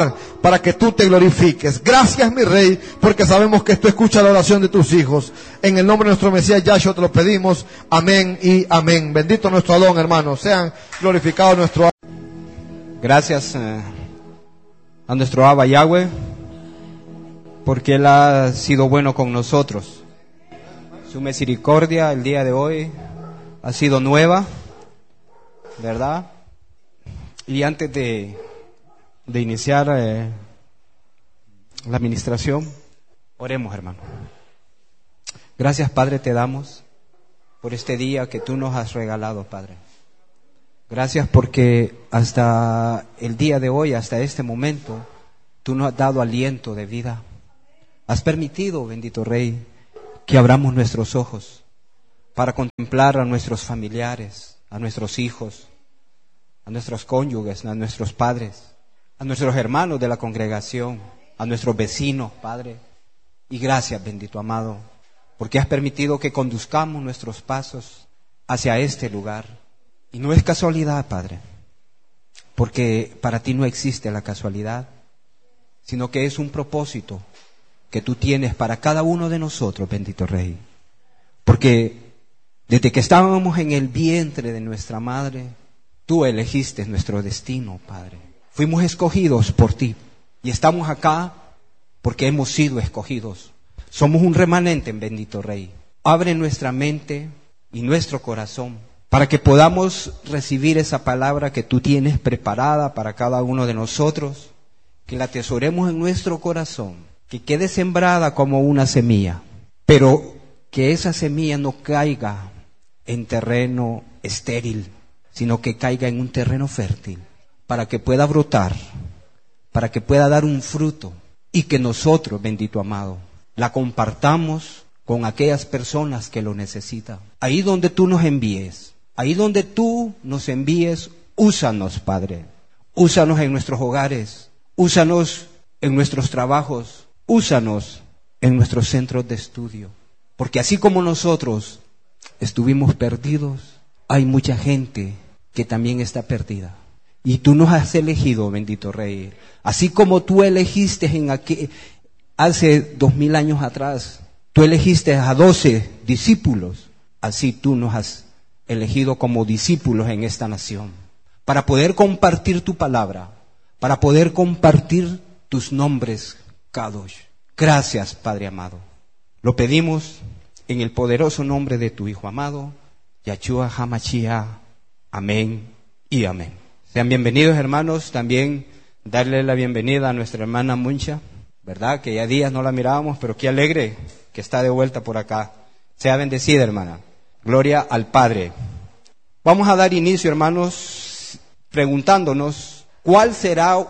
para que tú te glorifiques. Gracias, mi Rey, porque sabemos que tú escuchas la oración de tus hijos. En el nombre de nuestro Mesías Yahshua te lo pedimos. Amén y amén. Bendito nuestro Adón, hermanos. Sean glorificados nuestro Adón. Gracias a nuestro Abba Yahweh, porque Él ha sido bueno con nosotros. Su misericordia el día de hoy ha sido nueva, ¿verdad? Y antes de iniciar la administración, oremos, hermano. Gracias, Padre, te damos por este día que tú nos has regalado, Padre. Gracias porque hasta el día de hoy, hasta este momento, tú nos has dado aliento de vida. Has permitido, bendito Rey, que abramos nuestros ojos para contemplar a nuestros familiares, a nuestros hijos, a nuestros cónyuges, a nuestros padres, a nuestros hermanos de la congregación, a nuestros vecinos, Padre. Y gracias, bendito amado, porque has permitido que conduzcamos nuestros pasos hacia este lugar. Y no es casualidad, Padre, porque para ti no existe la casualidad, sino que es un propósito que tú tienes para cada uno de nosotros, bendito Rey. Porque desde que estábamos en el vientre de nuestra madre, tú elegiste nuestro destino, Padre. Fuimos escogidos por ti y estamos acá porque hemos sido escogidos. Somos un remanente, bendito Rey. Abre nuestra mente y nuestro corazón para que podamos recibir esa palabra que tú tienes preparada para cada uno de nosotros, que la atesoremos en nuestro corazón, que quede sembrada como una semilla, pero que esa semilla no caiga en terreno estéril, sino que caiga en un terreno fértil, para que pueda brotar, para que pueda dar un fruto, y que nosotros, bendito amado, la compartamos con aquellas personas que lo necesitan. Ahí donde tú nos envíes, ahí donde tú nos envíes, úsanos, Padre. Úsanos en nuestros hogares, úsanos en nuestros trabajos, úsanos en nuestros centros de estudio. Porque así como nosotros estuvimos perdidos, hay mucha gente que también está perdida. Y tú nos has elegido, bendito Rey. Así como tú elegiste hace 2000 años atrás, tú elegiste a 12 discípulos, así tú nos has elegido como discípulos en esta nación, para poder compartir tu palabra, para poder compartir tus nombres, Kadosh. Gracias, Padre amado. Lo pedimos en el poderoso nombre de tu Hijo amado, Yahshua HaMashiach. Amén y amén. Sean bienvenidos, hermanos. También darle la bienvenida a nuestra hermana Muncha, ¿verdad? Que ya días no la mirábamos, pero qué alegre que está de vuelta por acá. Sea bendecida, hermana. Gloria al Padre. Vamos a dar inicio, hermanos, preguntándonos cuál será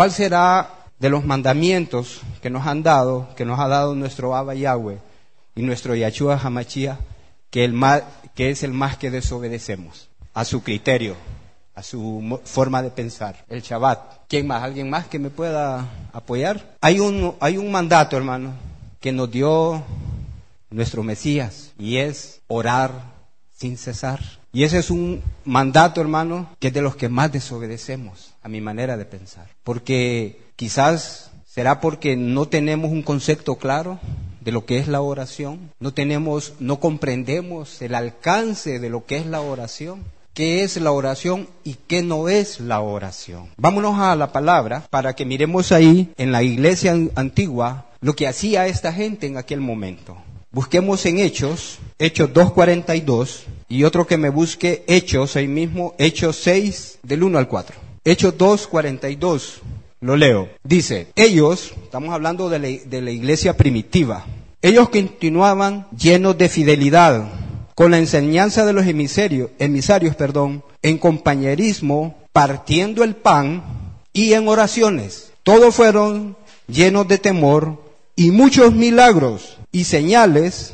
de los mandamientos que nos han dado, que nos ha dado nuestro Abba Yahweh y nuestro Yahshua HaMashiach, que es el más que desobedecemos a su criterio, a su forma de pensar. El Shabbat. ¿Quién más? ¿Alguien más que me pueda apoyar? Hay un mandato, hermano, que nos dio nuestro Mesías, y es orar sin cesar. Y ese es un mandato, hermano, que es de los que más desobedecemos, a mi manera de pensar. Porque quizás será porque no tenemos un concepto claro de lo que es la oración, no comprendemos el alcance de lo que es la oración, qué es la oración y qué no es la oración. Vámonos a la palabra para que miremos ahí en la iglesia antigua lo que hacía esta gente en aquel momento. Busquemos en Hechos 2:42, y otro que me busque Hechos, ahí mismo, Hechos 6, del 1 al 4. Hechos 2:42, lo leo. Dice, ellos, estamos hablando de la iglesia primitiva, ellos continuaban llenos de fidelidad, con la enseñanza de los emisarios, en compañerismo, partiendo el pan y en oraciones. Todos fueron llenos de temor, y muchos milagros y señales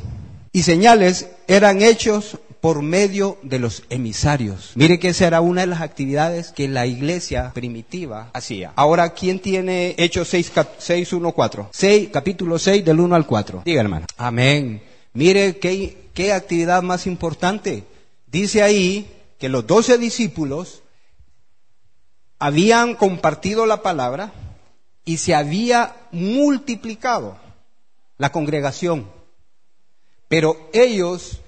eran hechos por medio de los emisarios. Mire que esa era una de las actividades que la iglesia primitiva hacía. Ahora, ¿quién tiene Hechos 6:1-4? Capítulo 6 del 1 al 4. Diga, hermano. Amén. Mire qué actividad más importante. Dice ahí que los 12 discípulos habían compartido la palabra, y se había multiplicado la congregación. Pero ellos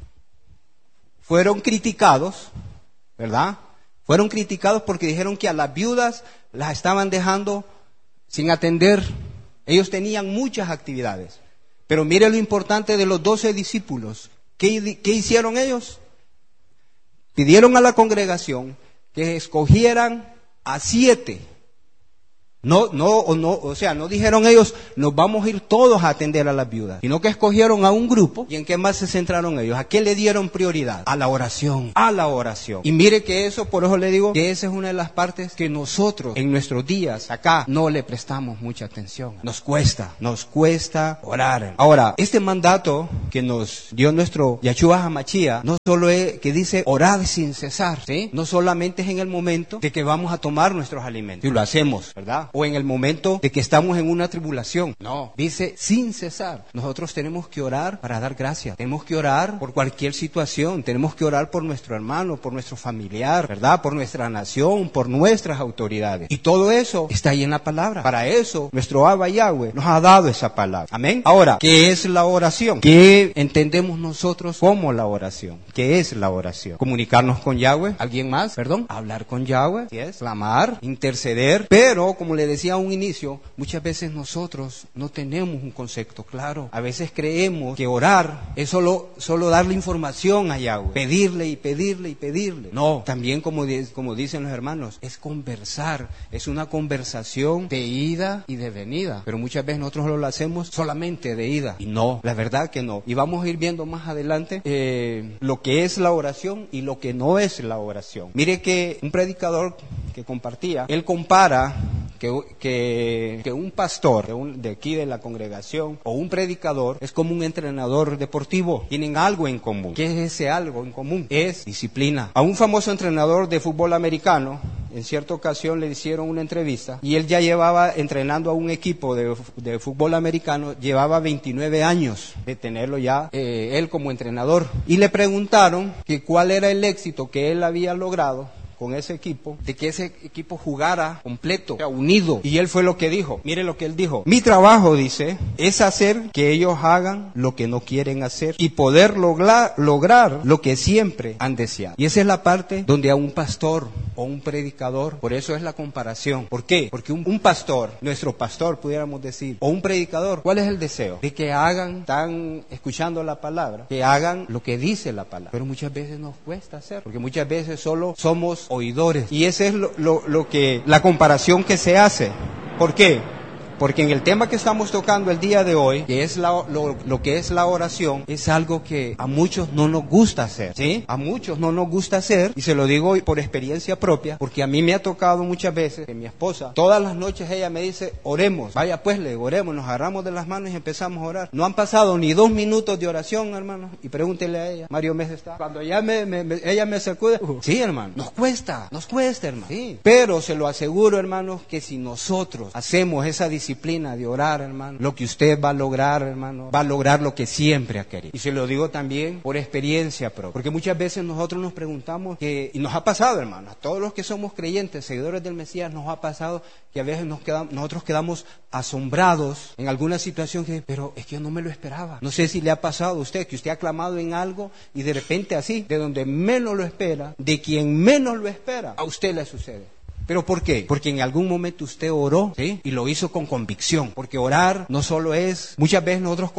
fueron criticados, ¿verdad? Fueron criticados porque dijeron que a las viudas las estaban dejando sin atender. Ellos tenían muchas actividades. Pero mire lo importante de los 12 discípulos. ¿Qué hicieron ellos? Pidieron a la congregación que escogieran a 7. No dijeron ellos, nos vamos a ir todos a atender a las viudas, sino que escogieron a un grupo. ¿Y en qué más se centraron ellos? ¿A qué le dieron prioridad? A la oración, a la oración. Y mire que eso, por eso le digo, que esa es una de las partes que nosotros en nuestros días acá no le prestamos mucha atención. Nos cuesta orar. Ahora, este mandato que nos dio nuestro Yahshua HaMashiach, no solo es que dice orar sin cesar, ¿sí? No solamente es en el momento de que vamos a tomar nuestros alimentos, y lo hacemos, ¿verdad? O en el momento de que estamos en una tribulación. No, dice sin cesar. Nosotros tenemos que orar para dar gracias. Tenemos que orar por cualquier situación. Tenemos que orar por nuestro hermano, por nuestro familiar, ¿verdad? Por nuestra nación, por nuestras autoridades. Y todo eso está ahí en la palabra. Para eso, nuestro Abba Yahweh nos ha dado esa palabra. Amén. Ahora, ¿qué es la oración? ¿Qué entendemos nosotros como la oración? ¿Qué es la oración? Comunicarnos con Yahweh. ¿Alguien más? Perdón. Hablar con Yahweh. ¿Sí es? Clamar, interceder. Pero, como le decía a un inicio, muchas veces nosotros no tenemos un concepto claro. A veces creemos que orar es solo darle información a Yahweh, pedirle y pedirle y pedirle. No, también como dicen los hermanos, es conversar, es una conversación de ida y de venida. Pero muchas veces nosotros lo hacemos solamente de ida. Y no, la verdad que no. Y vamos a ir viendo más adelante lo que es la oración y lo que no es la oración. Mire que un predicador que compartía, él compara que un pastor de aquí de la congregación o un predicador es como un entrenador deportivo. Tienen algo en común. ¿Qué es ese algo en común? Es disciplina. A un famoso entrenador de fútbol americano, en cierta ocasión le hicieron una entrevista y él ya llevaba entrenando a un equipo de fútbol americano, llevaba 29 años de tenerlo ya él como entrenador. Y le preguntaron que cuál era el éxito que él había logrado con ese equipo, de que ese equipo jugara completo, o sea, unido. Y él fue lo que dijo. Mire lo que él dijo. Mi trabajo, dice, es hacer que ellos hagan lo que no quieren hacer y poder lograr lo que siempre han deseado. Y esa es la parte donde a un pastor o un predicador, por eso es la comparación. ¿Por qué? Porque un pastor, nuestro pastor pudiéramos decir, o un predicador, ¿cuál es el deseo? De que hagan, están escuchando la palabra, que hagan lo que dice la palabra. Pero muchas veces nos cuesta hacer, porque muchas veces solo somos oidores. Y esa es la comparación que se hace. ¿Por qué? Porque en el tema que estamos tocando el día de hoy, que es lo que es la oración, es algo que a muchos no nos gusta hacer, ¿sí? A muchos no nos gusta hacer, y se lo digo por experiencia propia, porque a mí me ha tocado muchas veces que mi esposa, todas las noches ella me dice, oremos, vaya pues, le oremos, nos agarramos de las manos y empezamos a orar. No han pasado ni 2 minutos de oración, hermanos, y pregúntele a ella, Mario Mesa está, cuando ella me sacude, sí, hermano, nos cuesta, hermano, sí, pero se lo aseguro, hermanos, que si nosotros hacemos esa disciplina de orar, hermano, lo que usted va a lograr, hermano, va a lograr lo que siempre ha querido. Y se lo digo también por experiencia propia, porque muchas veces nosotros nos preguntamos y nos ha pasado, hermano, a todos los que somos creyentes, seguidores del Mesías, nos ha pasado que a veces nosotros quedamos asombrados en alguna situación pero es que yo no me lo esperaba. No sé si le ha pasado a usted, que usted ha clamado en algo y de repente así, de donde menos lo espera, de quien menos lo espera, a usted le sucede. ¿Pero por qué? Porque en algún momento usted oró, ¿sí? Y lo hizo con convicción. Porque orar no solo es, muchas veces nosotros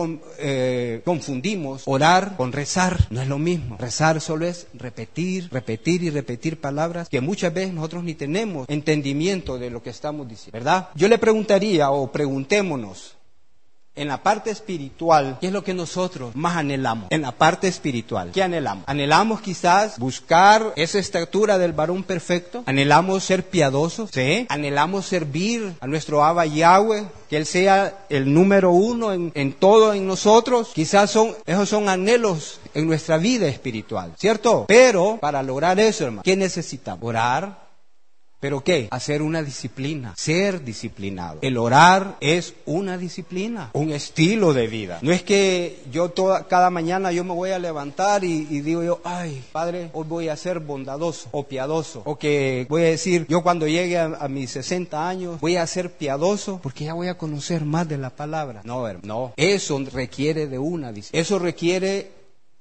confundimos orar con rezar. No es lo mismo. Rezar solo es repetir y repetir palabras que muchas veces nosotros ni tenemos entendimiento de lo que estamos diciendo, ¿verdad? Yo le preguntaría, o preguntémonos, en la parte espiritual, ¿qué es lo que nosotros más anhelamos? En la parte espiritual, ¿qué anhelamos? Anhelamos quizás buscar esa estatura del varón perfecto. Anhelamos ser piadosos, ¿sí? Anhelamos servir a nuestro Abba Yahweh, que Él sea el número 1 en todo en nosotros. Quizás esos son anhelos en nuestra vida espiritual, ¿cierto? Pero para lograr eso, hermano, ¿qué necesitamos? Orar, ¿Pero qué? Hacer una disciplina, ser disciplinado. El orar es una disciplina, un estilo de vida. No es que yo cada mañana yo me voy a levantar y digo yo, ay, Padre, hoy voy a ser bondadoso o piadoso. O que voy a decir, yo cuando llegue a mis 60 años voy a ser piadoso porque ya voy a conocer más de la palabra. No, hermano, no. Eso requiere de una disciplina. Eso requiere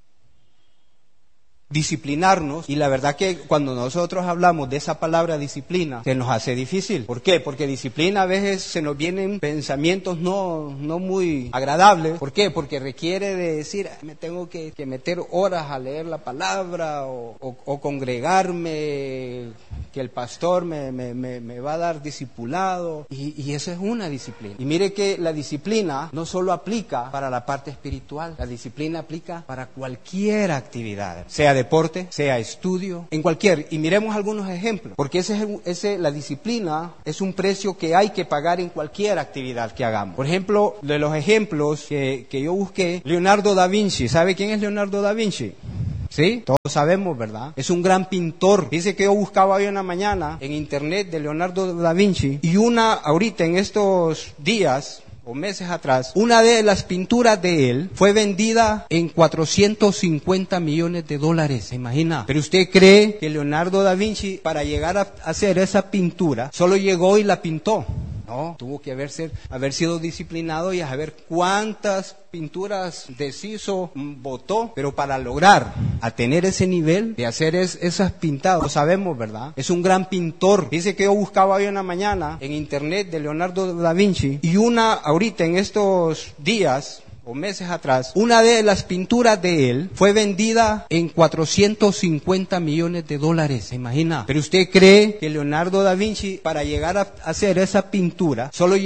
disciplinarnos, y la verdad que cuando nosotros hablamos de esa palabra disciplina se nos hace difícil. ¿Por qué? Porque disciplina a veces se nos vienen pensamientos no muy agradables. ¿Por qué? Porque requiere de decir, me tengo que meter horas a leer la palabra o congregarme, que el pastor me va a dar discipulado, y eso es una disciplina. Y mire que la disciplina no solo aplica para la parte espiritual, la disciplina aplica para cualquier actividad, sea deporte, sea estudio, en cualquier. Y miremos algunos ejemplos, porque la disciplina es un precio que hay que pagar en cualquier actividad que hagamos. Por ejemplo, de los ejemplos que yo busqué, Leonardo da Vinci. ¿Sabe quién es Leonardo da Vinci? ¿Sí? Todos sabemos, ¿verdad? Es un gran pintor. Dice que yo buscaba hoy en la mañana en internet de Leonardo da Vinci, y ahorita en estos días o meses atrás, una de las pinturas de él fue vendida en $450 millones. ¿Se imagina? Pero usted cree que Leonardo da Vinci, para llegar a hacer esa pintura, solo llegó y la pintó. No, tuvo que haber sido disciplinado y a saber cuántas pinturas deshizo, botó, pero para lograr a tener ese nivel de hacer esas pintadas, lo sabemos, ¿verdad? Es un gran pintor. Dice que yo buscaba hoy en la mañana en internet de Leonardo da Vinci, y ahorita en estos días o meses atrás, una de las pinturas de él fue vendida en $450 millones. ¿Se imagina? Pero usted cree que Leonardo da Vinci, para llegar a hacer esa pintura, solo